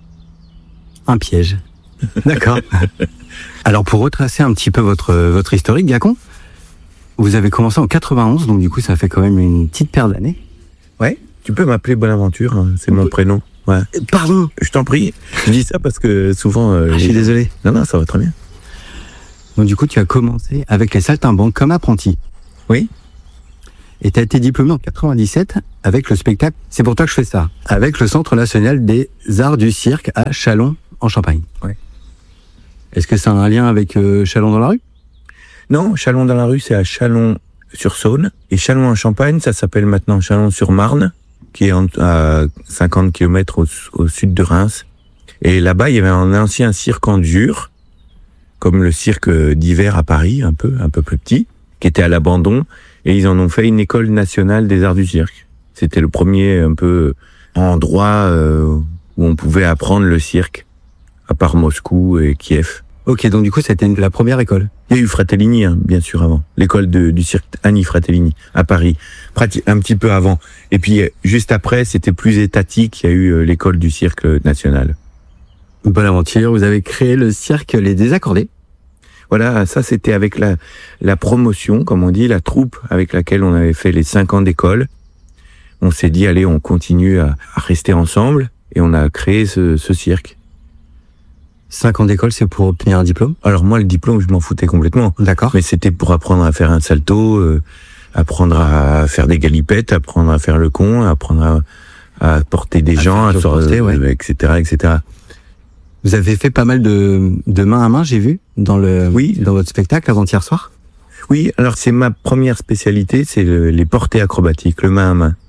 Un piège. D'accord. Alors pour retracer un petit peu votre historique, Gacon, vous avez commencé en 91, donc du coup ça fait quand même une petite paire d'années. Ouais, tu peux m'appeler Bonaventure, hein, c'est mon prénom. Ouais. Pardon. Je t'en prie. Je dis ça parce que souvent... je suis désolé. Non, ça va très bien. Donc du coup tu as commencé avec les Saltimbanques comme apprenti. Oui. Et tu as été diplômé en 97 avec le spectacle « C'est pour toi que je fais ça », avec le Centre national des arts du cirque à Châlons en Champagne. Ouais. Est-ce que ça a un lien avec Châlons dans la rue ? Non, Châlons dans la rue, c'est à Châlons-sur-Saône. Et Châlons en Champagne, ça s'appelle maintenant Châlons-sur-Marne, qui est à 50 km au sud de Reims. Et là-bas, il y avait un ancien cirque en dur, comme le cirque d'hiver à Paris, un peu plus petit, qui était à l'abandon. Et ils en ont fait une école nationale des arts du cirque. C'était le premier un peu endroit où on pouvait apprendre le cirque, à part Moscou et Kiev. Ok, donc du coup, c'était la première école. Il y a eu Fratellini, hein, bien sûr, avant. L'école du cirque Annie Fratellini, à Paris. Un petit peu avant. Et puis, juste après, c'était plus étatique. Il y a eu l'école du cirque national. Bonaventure, vous avez créé le cirque Les Désaccordés. Voilà, ça, c'était avec la promotion, comme on dit, la troupe avec laquelle on avait fait les 5 ans d'école. On s'est dit, allez, on continue à rester ensemble. Et on a créé ce cirque. 5 ans d'école, c'est pour obtenir un diplôme ? Alors moi, le diplôme, je m'en foutais complètement. D'accord. Mais c'était pour apprendre à faire un salto, apprendre à faire des galipettes, apprendre à faire le con, apprendre à porter des gens, etc., etc. Vous avez fait pas mal de main à main, j'ai vu, dans votre spectacle avant-hier soir ? Oui, alors c'est ma première spécialité, c'est les portées acrobatiques, le main à main.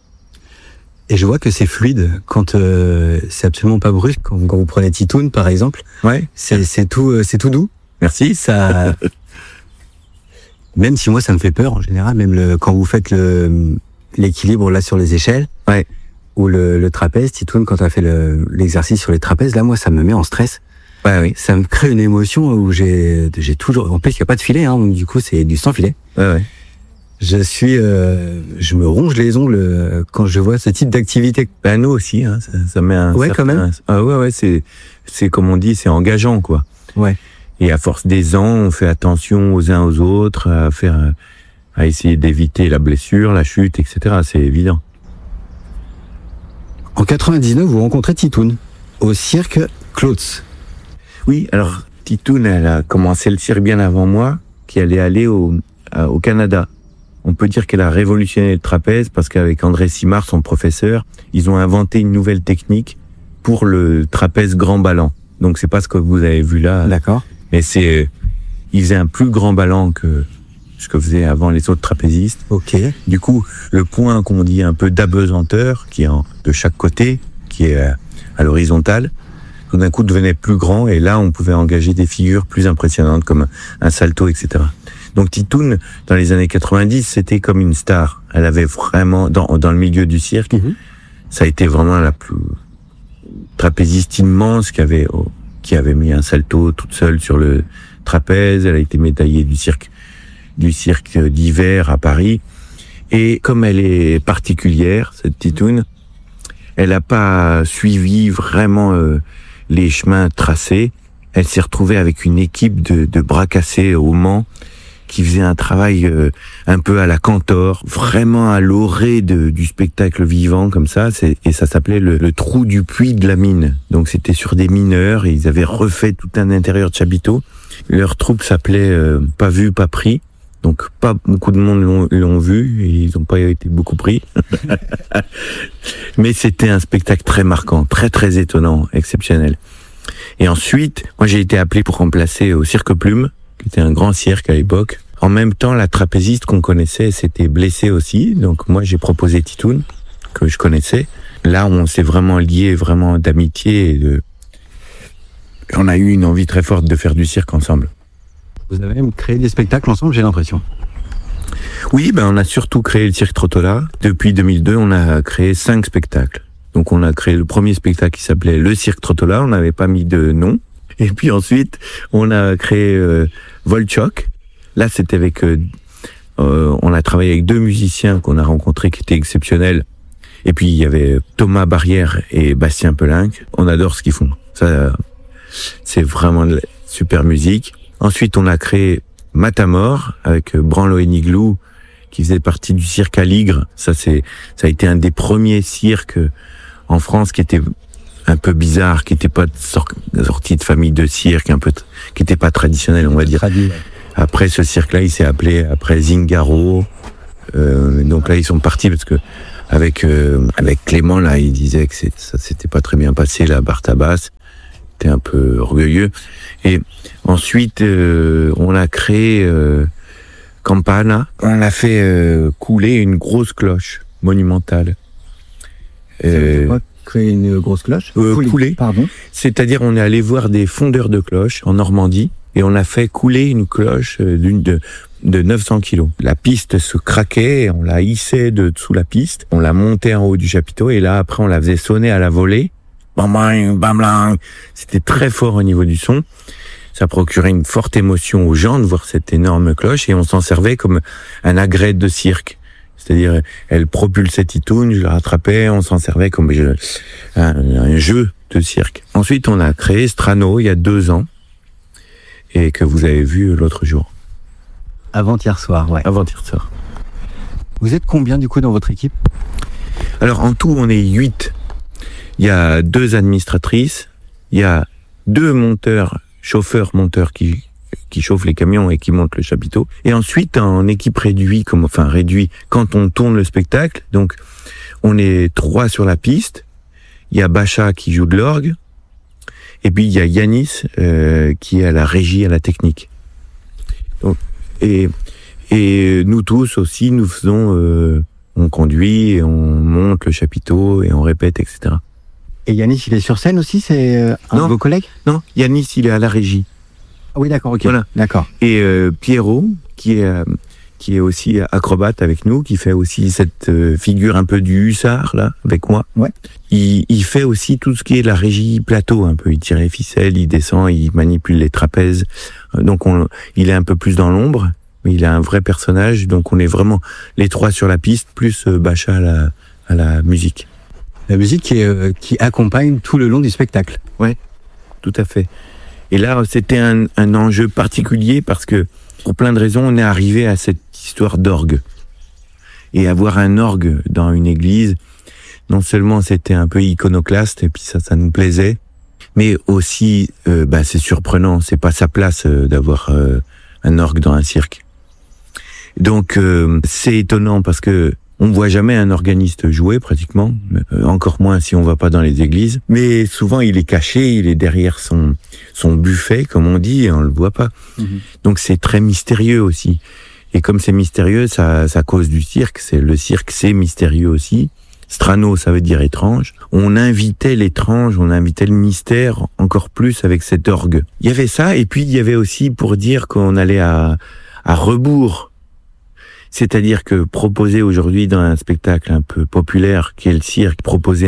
Et je vois que c'est fluide quand c'est absolument pas brusque. Quand vous prenez Titoun, par exemple, ouais, c'est tout doux. Merci. Ça, même si moi ça me fait peur en général, même quand vous faites l'équilibre là sur les échelles, ouais, ou le trapèze, Titoun, quand tu as fait l'exercice sur les trapèzes, là moi ça me met en stress. Ouais, oui. Ça me crée une émotion où j'ai toujours. En plus il y a pas de filet, hein, donc du coup c'est du sans filet. Ouais, ouais. Je me ronge les ongles quand je vois ce type d'activité. Ben nous aussi, hein, ça met un. Ouais, quand même. Ouais, c'est comme on dit, c'est engageant, quoi. Ouais. Et à force des ans, on fait attention aux uns aux autres, à essayer d'éviter la blessure, la chute, etc. C'est évident. En 99, vous rencontrez Titoun au cirque Klotz. Oui, alors Titoun, elle a commencé le cirque bien avant moi, qui allait aller au Canada. On peut dire qu'elle a révolutionné le trapèze parce qu'avec André Simard, son professeur, ils ont inventé une nouvelle technique pour le trapèze grand ballant. Donc c'est pas ce que vous avez vu là. D'accord. Mais ils faisaient un plus grand ballant que ce que faisaient avant les autres trapézistes. Ok. Du coup, le point qu'on dit un peu d'apesanteur, qui est de chaque côté, qui est à l'horizontale, tout d'un coup devenait plus grand et là on pouvait engager des figures plus impressionnantes comme un salto, etc. Donc Titoun, dans les années 90, c'était comme une star. Elle avait vraiment, dans le milieu du cirque, ça a été vraiment la plus trapéziste immense qui avait mis un salto toute seule sur le trapèze. Elle a été médaillée du cirque d'hiver à Paris. Et comme elle est particulière, cette Titoun, elle n'a pas suivi vraiment les chemins tracés. Elle s'est retrouvée avec une équipe de bras cassés au Mans, qui faisait un travail un peu à la Cantor, vraiment à l'orée du spectacle vivant comme ça, et ça s'appelait le trou du puits de la mine. Donc c'était sur des mineurs, et ils avaient refait tout un intérieur de chapiteau. Leur troupe s'appelait Pas vu, pas pris. Donc pas beaucoup de monde l'ont vu, et ils n'ont pas été beaucoup pris. Mais c'était un spectacle très marquant, très très étonnant, exceptionnel. Et ensuite, moi j'ai été appelé pour remplacer au Cirque Plume, qui était un grand cirque à l'époque. En même temps, la trapéziste qu'on connaissait s'était blessée aussi. Donc moi, j'ai proposé Titoun, que je connaissais. Là, on s'est vraiment liés, vraiment d'amitié. On a eu une envie très forte de faire du cirque ensemble. Vous avez même créé des spectacles ensemble, j'ai l'impression. Oui, on a surtout créé le Cirque Trottola. Depuis 2002, on a créé 5 spectacles. Donc on a créé le premier spectacle qui s'appelait le Cirque Trottola. On n'avait pas mis de nom. Et puis ensuite, on a créé Volchok. Là, c'était avec... on a travaillé avec 2 musiciens qu'on a rencontrés qui étaient exceptionnels. Et puis, il y avait Thomas Barrière et Bastien Pelinck. On adore ce qu'ils font. Ça, c'est vraiment de la super musique. Ensuite, on a créé Matamor avec Branlo et Niglou, qui faisait partie du cirque Aligre. Ça a été un des premiers cirques en France qui était un peu bizarre, qui était pas sorti de famille de cirque, qui était pas traditionnel, on va dire. Après ce cirque-là, il s'est appelé après Zingaro. Donc là, ils sont partis parce que avec Clément, là, il disait que ça s'était pas très bien passé, la Bartabas. C'était un peu orgueilleux. Et ensuite, on a créé Campana. On a fait couler une grosse cloche monumentale. Créer une grosse cloche couler. Pardon. C'est-à-dire, on est allé voir des fondeurs de cloches en Normandie et on a fait couler une cloche de 900 kilos. La piste se craquait, on la hissait sous la piste, on la montait en haut du chapiteau et là, après, on la faisait sonner à la volée. Bam, bam, bam, bam. C'était très fort au niveau du son. Ça procurait une forte émotion aux gens de voir cette énorme cloche et on s'en servait comme un agrès de cirque. C'est-à-dire, elle propulsait Titoun, je la rattrapais, on s'en servait comme un jeu de cirque. Ensuite, on a créé Strano il y a 2 ans et que vous avez vu l'autre jour. Avant-hier soir, ouais. Avant-hier soir. Vous êtes combien du coup dans votre équipe? Alors en tout, on est 8. Il y a 2 administratrices, il y a 2 chauffeurs-monteurs qui chauffent les camions et qui montent le chapiteau. Et ensuite, en équipe réduite, quand on tourne le spectacle, donc on est 3 sur la piste. Il y a Bacha qui joue de l'orgue. Et puis il y a Yanis qui est à la régie, à la technique. Donc, et nous tous aussi, nous faisons, on conduit, et on monte le chapiteau et on répète, etc. Et Yanis, il est sur scène aussi, c'est un de vos collègues? Non, Yanis, il est à la régie. Ah oui, d'accord, ok. Voilà. D'accord. Et Pierrot, qui est aussi acrobate avec nous, qui fait aussi cette figure un peu du hussard, là, avec moi. Ouais. Il fait aussi tout ce qui est la régie plateau, un peu. Il tire les ficelles, il descend, il manipule les trapèzes. Donc il est un peu plus dans l'ombre, mais il a un vrai personnage. Donc on est vraiment les 3 sur la piste, plus Bacha à la musique. La musique qui accompagne tout le long du spectacle. Ouais, tout à fait. Et là, c'était un enjeu particulier parce que, pour plein de raisons, on est arrivé à cette histoire d'orgue. Et avoir un orgue dans une église, non seulement c'était un peu iconoclaste, et puis ça nous plaisait, mais aussi, c'est surprenant, c'est pas sa place d'avoir un orgue dans un cirque. Donc, c'est étonnant parce que on voit jamais un organiste jouer pratiquement, encore moins si on va pas dans les églises. Mais souvent il est caché, il est derrière son buffet, comme on dit, et on le voit pas. Donc c'est très mystérieux aussi. Et comme c'est mystérieux, ça cause du cirque. Le cirque, c'est mystérieux aussi. Strano, ça veut dire étrange. On invitait l'étrange, on invitait le mystère encore plus avec cet orgue. Il y avait ça, et puis il y avait aussi pour dire qu'on allait à rebours. C'est-à-dire que proposer aujourd'hui dans un spectacle un peu populaire, qui est le cirque, proposer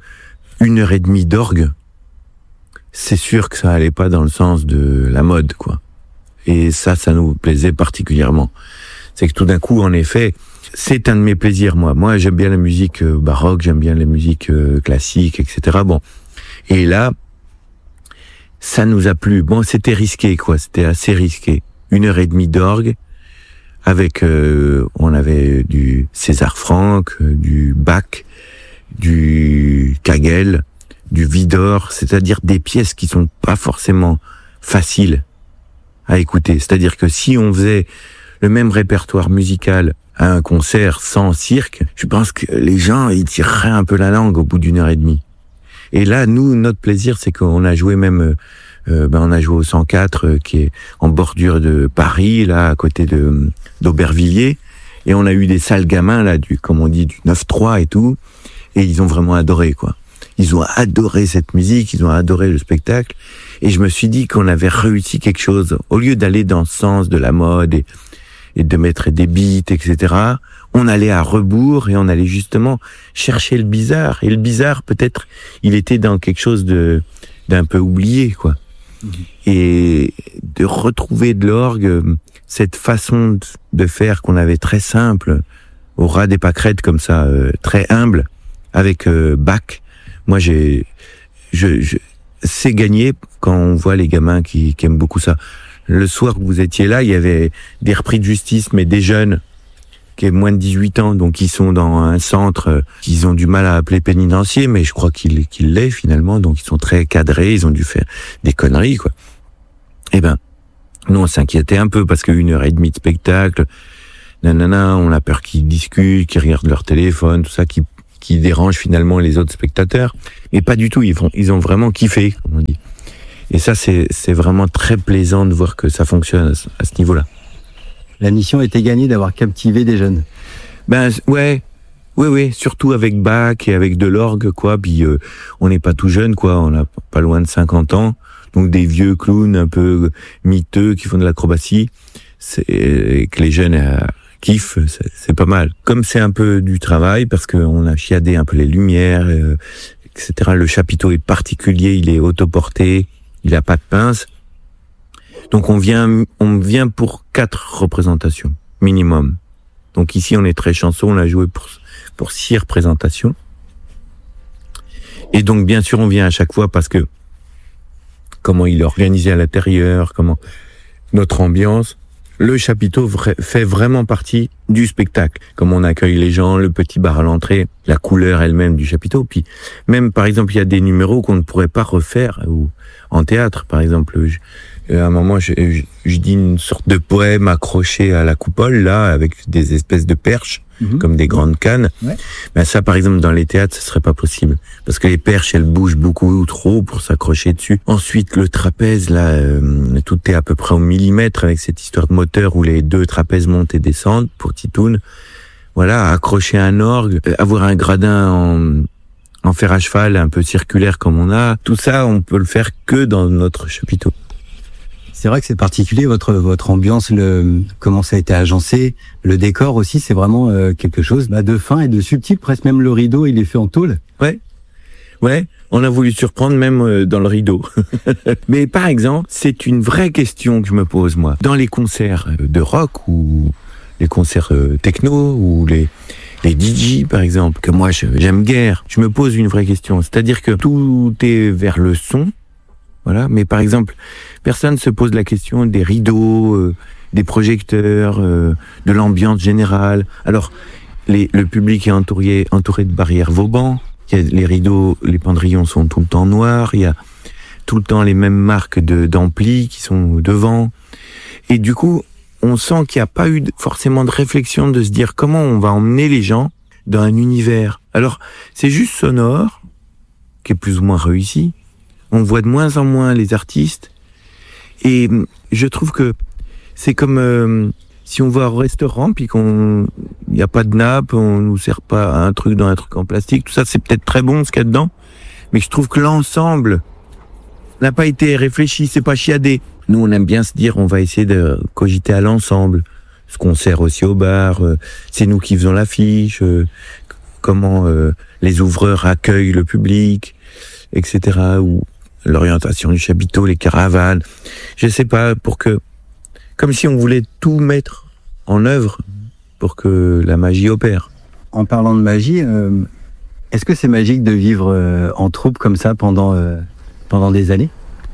1h30 d'orgue, c'est sûr que ça allait pas dans le sens de la mode, quoi. Et ça nous plaisait particulièrement. C'est que tout d'un coup, en effet, c'est un de mes plaisirs, moi. Moi, j'aime bien la musique baroque, j'aime bien la musique classique, etc. Bon. Et là, ça nous a plu. Bon, c'était risqué, quoi. C'était assez risqué. 1h30 d'orgue. Avec, on avait du César Franck, du Bach, du Kagel, du Widor, c'est-à-dire des pièces qui sont pas forcément faciles à écouter. C'est-à-dire que si on faisait le même répertoire musical à un concert sans cirque, je pense que les gens, ils tireraient un peu la langue au bout d'1h30. Et là, nous, notre plaisir, c'est qu'on a joué même, on a joué au 104, qui est en bordure de Paris, là, à côté d'Aubervilliers, et on a eu des salles gamins, là, comme on dit, du 9-3 et tout, et ils ont vraiment adoré, quoi. Ils ont adoré cette musique, ils ont adoré le spectacle, et je me suis dit qu'on avait réussi quelque chose. Au lieu d'aller dans le sens de la mode et de mettre des beats, etc., on allait à rebours et on allait justement chercher le bizarre. Et le bizarre, peut-être, il était dans quelque chose d'un peu oublié, quoi. Et de retrouver de l'orgue, cette façon de faire qu'on avait très simple, au ras des pâquerettes comme ça, très humble, avec Bach. Moi, c'est gagné quand on voit les gamins qui aiment beaucoup ça. Le soir où vous étiez là, il y avait des repris de justice, mais des jeunes qui ont moins de 18 ans, donc ils sont dans un centre qu'ils ont du mal à appeler pénitencier, mais je crois qu'il l'est finalement, donc ils sont très cadrés, ils ont dû faire des conneries, quoi. Eh ben, nous on s'inquiétait un peu parce qu'1h30 de spectacle, nanana, on a peur qu'ils discutent, qu'ils regardent leur téléphone, tout ça, qui dérange finalement les autres spectateurs. Mais pas du tout, ils ont vraiment kiffé, comme on dit. Et ça, c'est vraiment très plaisant de voir que ça fonctionne à ce niveau-là. La mission était gagnée d'avoir captivé des jeunes. Ben oui, surtout avec Bach et avec de l'orgue, quoi. Puis on n'est pas tout jeune, quoi. On a pas loin de 50 ans, donc des vieux clowns un peu miteux qui font de l'acrobatie. Et que les jeunes kiffent, c'est pas mal. Comme c'est un peu du travail, parce qu'on a chiadé un peu les lumières, etc. Le chapiteau est particulier, il est autoporté, il a pas de pince. Donc on vient pour 4 représentations minimum. Donc ici on est très chanceux, on a joué pour 6 représentations. Et donc bien sûr on vient à chaque fois parce que comment il est organisé à l'intérieur, comment notre ambiance, le chapiteau fait vraiment partie du spectacle. Comme on accueille les gens, le petit bar à l'entrée, la couleur elle-même du chapiteau. Puis même par exemple il y a des numéros qu'on ne pourrait pas refaire ou en théâtre par exemple. À un moment, je dis une sorte de poème accroché à la coupole, là, avec des espèces de perches, comme des grandes cannes. Ouais. Ben ça, par exemple, dans les théâtres, ce serait pas possible. Parce que les perches, elles bougent beaucoup trop pour s'accrocher dessus. Ensuite, le trapèze, là, tout est à peu près au millimètre avec cette histoire de moteur où les 2 trapèzes montent et descendent pour Titoun. Voilà, accrocher un orgue, avoir un gradin en fer à cheval, un peu circulaire comme on a. Tout ça, on peut le faire que dans notre chapiteau. C'est vrai que c'est particulier, votre ambiance, comment ça a été agencé, le décor aussi, c'est vraiment quelque chose de fin et de subtil, presque même le rideau, il est fait en tôle. Ouais, on a voulu surprendre même dans le rideau. Mais par exemple, c'est une vraie question que je me pose, moi. Dans les concerts de rock ou les concerts techno ou les DJ, par exemple, que moi j'aime guère, je me pose une vraie question. C'est-à-dire que tout est vers le son, voilà, mais par exemple, personne se pose la question des rideaux, des projecteurs, de l'ambiance générale. Alors, le public est entouré de barrières Vauban. Les rideaux, les pendrillons sont tout le temps noirs. Il y a tout le temps les mêmes marques d'amplis qui sont devant. Et du coup, on sent qu'il n'y a pas eu forcément de réflexion de se dire comment on va emmener les gens dans un univers. Alors, c'est juste sonore, qui est plus ou moins réussi. On voit de moins en moins les artistes. Et je trouve que c'est comme si on va au restaurant puis il n'y a pas de nappe, on nous sert pas un truc dans un truc en plastique. Tout ça, c'est peut-être très bon ce qu'il y a dedans. Mais je trouve que l'ensemble n'a pas été réfléchi, c'est pas chiadé. Nous, on aime bien se dire, on va essayer de cogiter à l'ensemble. Ce qu'on sert aussi au bar, c'est nous qui faisons l'affiche, comment les ouvreurs accueillent le public, etc. Ou l'orientation du chapiteau, les caravanes. Je sais pas, comme si on voulait tout mettre en œuvre pour que la magie opère. En parlant de magie, est-ce que c'est magique de vivre en troupe comme ça pendant des années ?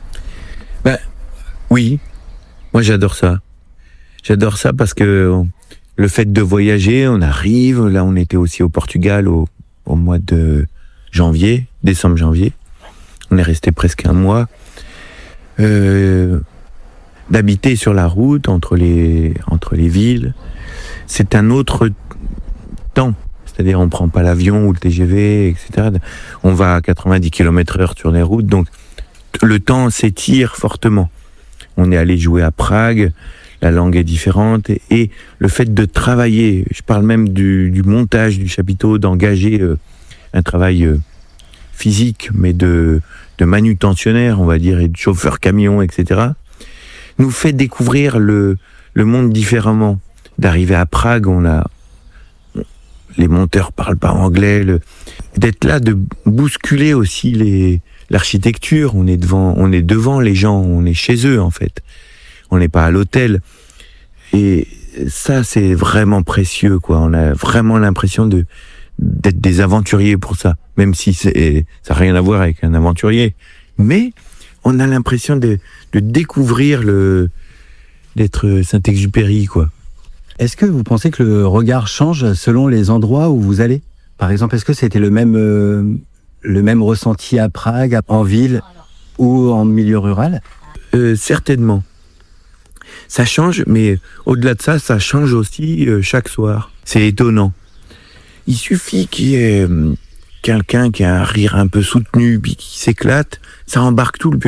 Oui, moi j'adore ça. J'adore ça parce que le fait de voyager, on arrive, là on était aussi au Portugal au mois de décembre-janvier. On est resté presque un mois. D'habiter sur la route entre les villes, c'est un autre temps. C'est-à-dire on prend pas l'avion ou le TGV, etc. On va à 90 km/h sur les routes, donc le temps s'étire fortement. On est allé jouer à Prague, la langue est différente, et le fait de travailler, je parle même du montage du chapiteau, d'engager un travail physique, mais de manutentionnaire, on va dire, et de chauffeur camion, etc., nous fait découvrir le monde différemment. D'arriver à Prague, les monteurs parlent pas anglais, d'être là, de bousculer aussi l'architecture. On est devant les gens, on est chez eux en fait. On n'est pas à l'hôtel. Et ça, c'est vraiment précieux, quoi. On a vraiment l'impression d'être des aventuriers pour ça. Même si ça n'a rien à voir avec un aventurier. Mais on a l'impression de découvrir d'être Saint-Exupéry, quoi. Est-ce que vous pensez que le regard change selon les endroits où vous allez ? Par exemple, est-ce que c'était le même ressenti à Prague, en ville ou en milieu rural ? Certainement. Ça change, mais au-delà de ça, ça change aussi chaque soir. C'est étonnant. Il suffit qu'il y ait quelqu'un qui a un rire un peu soutenu, puis qui s'éclate, ça embarque tout le public.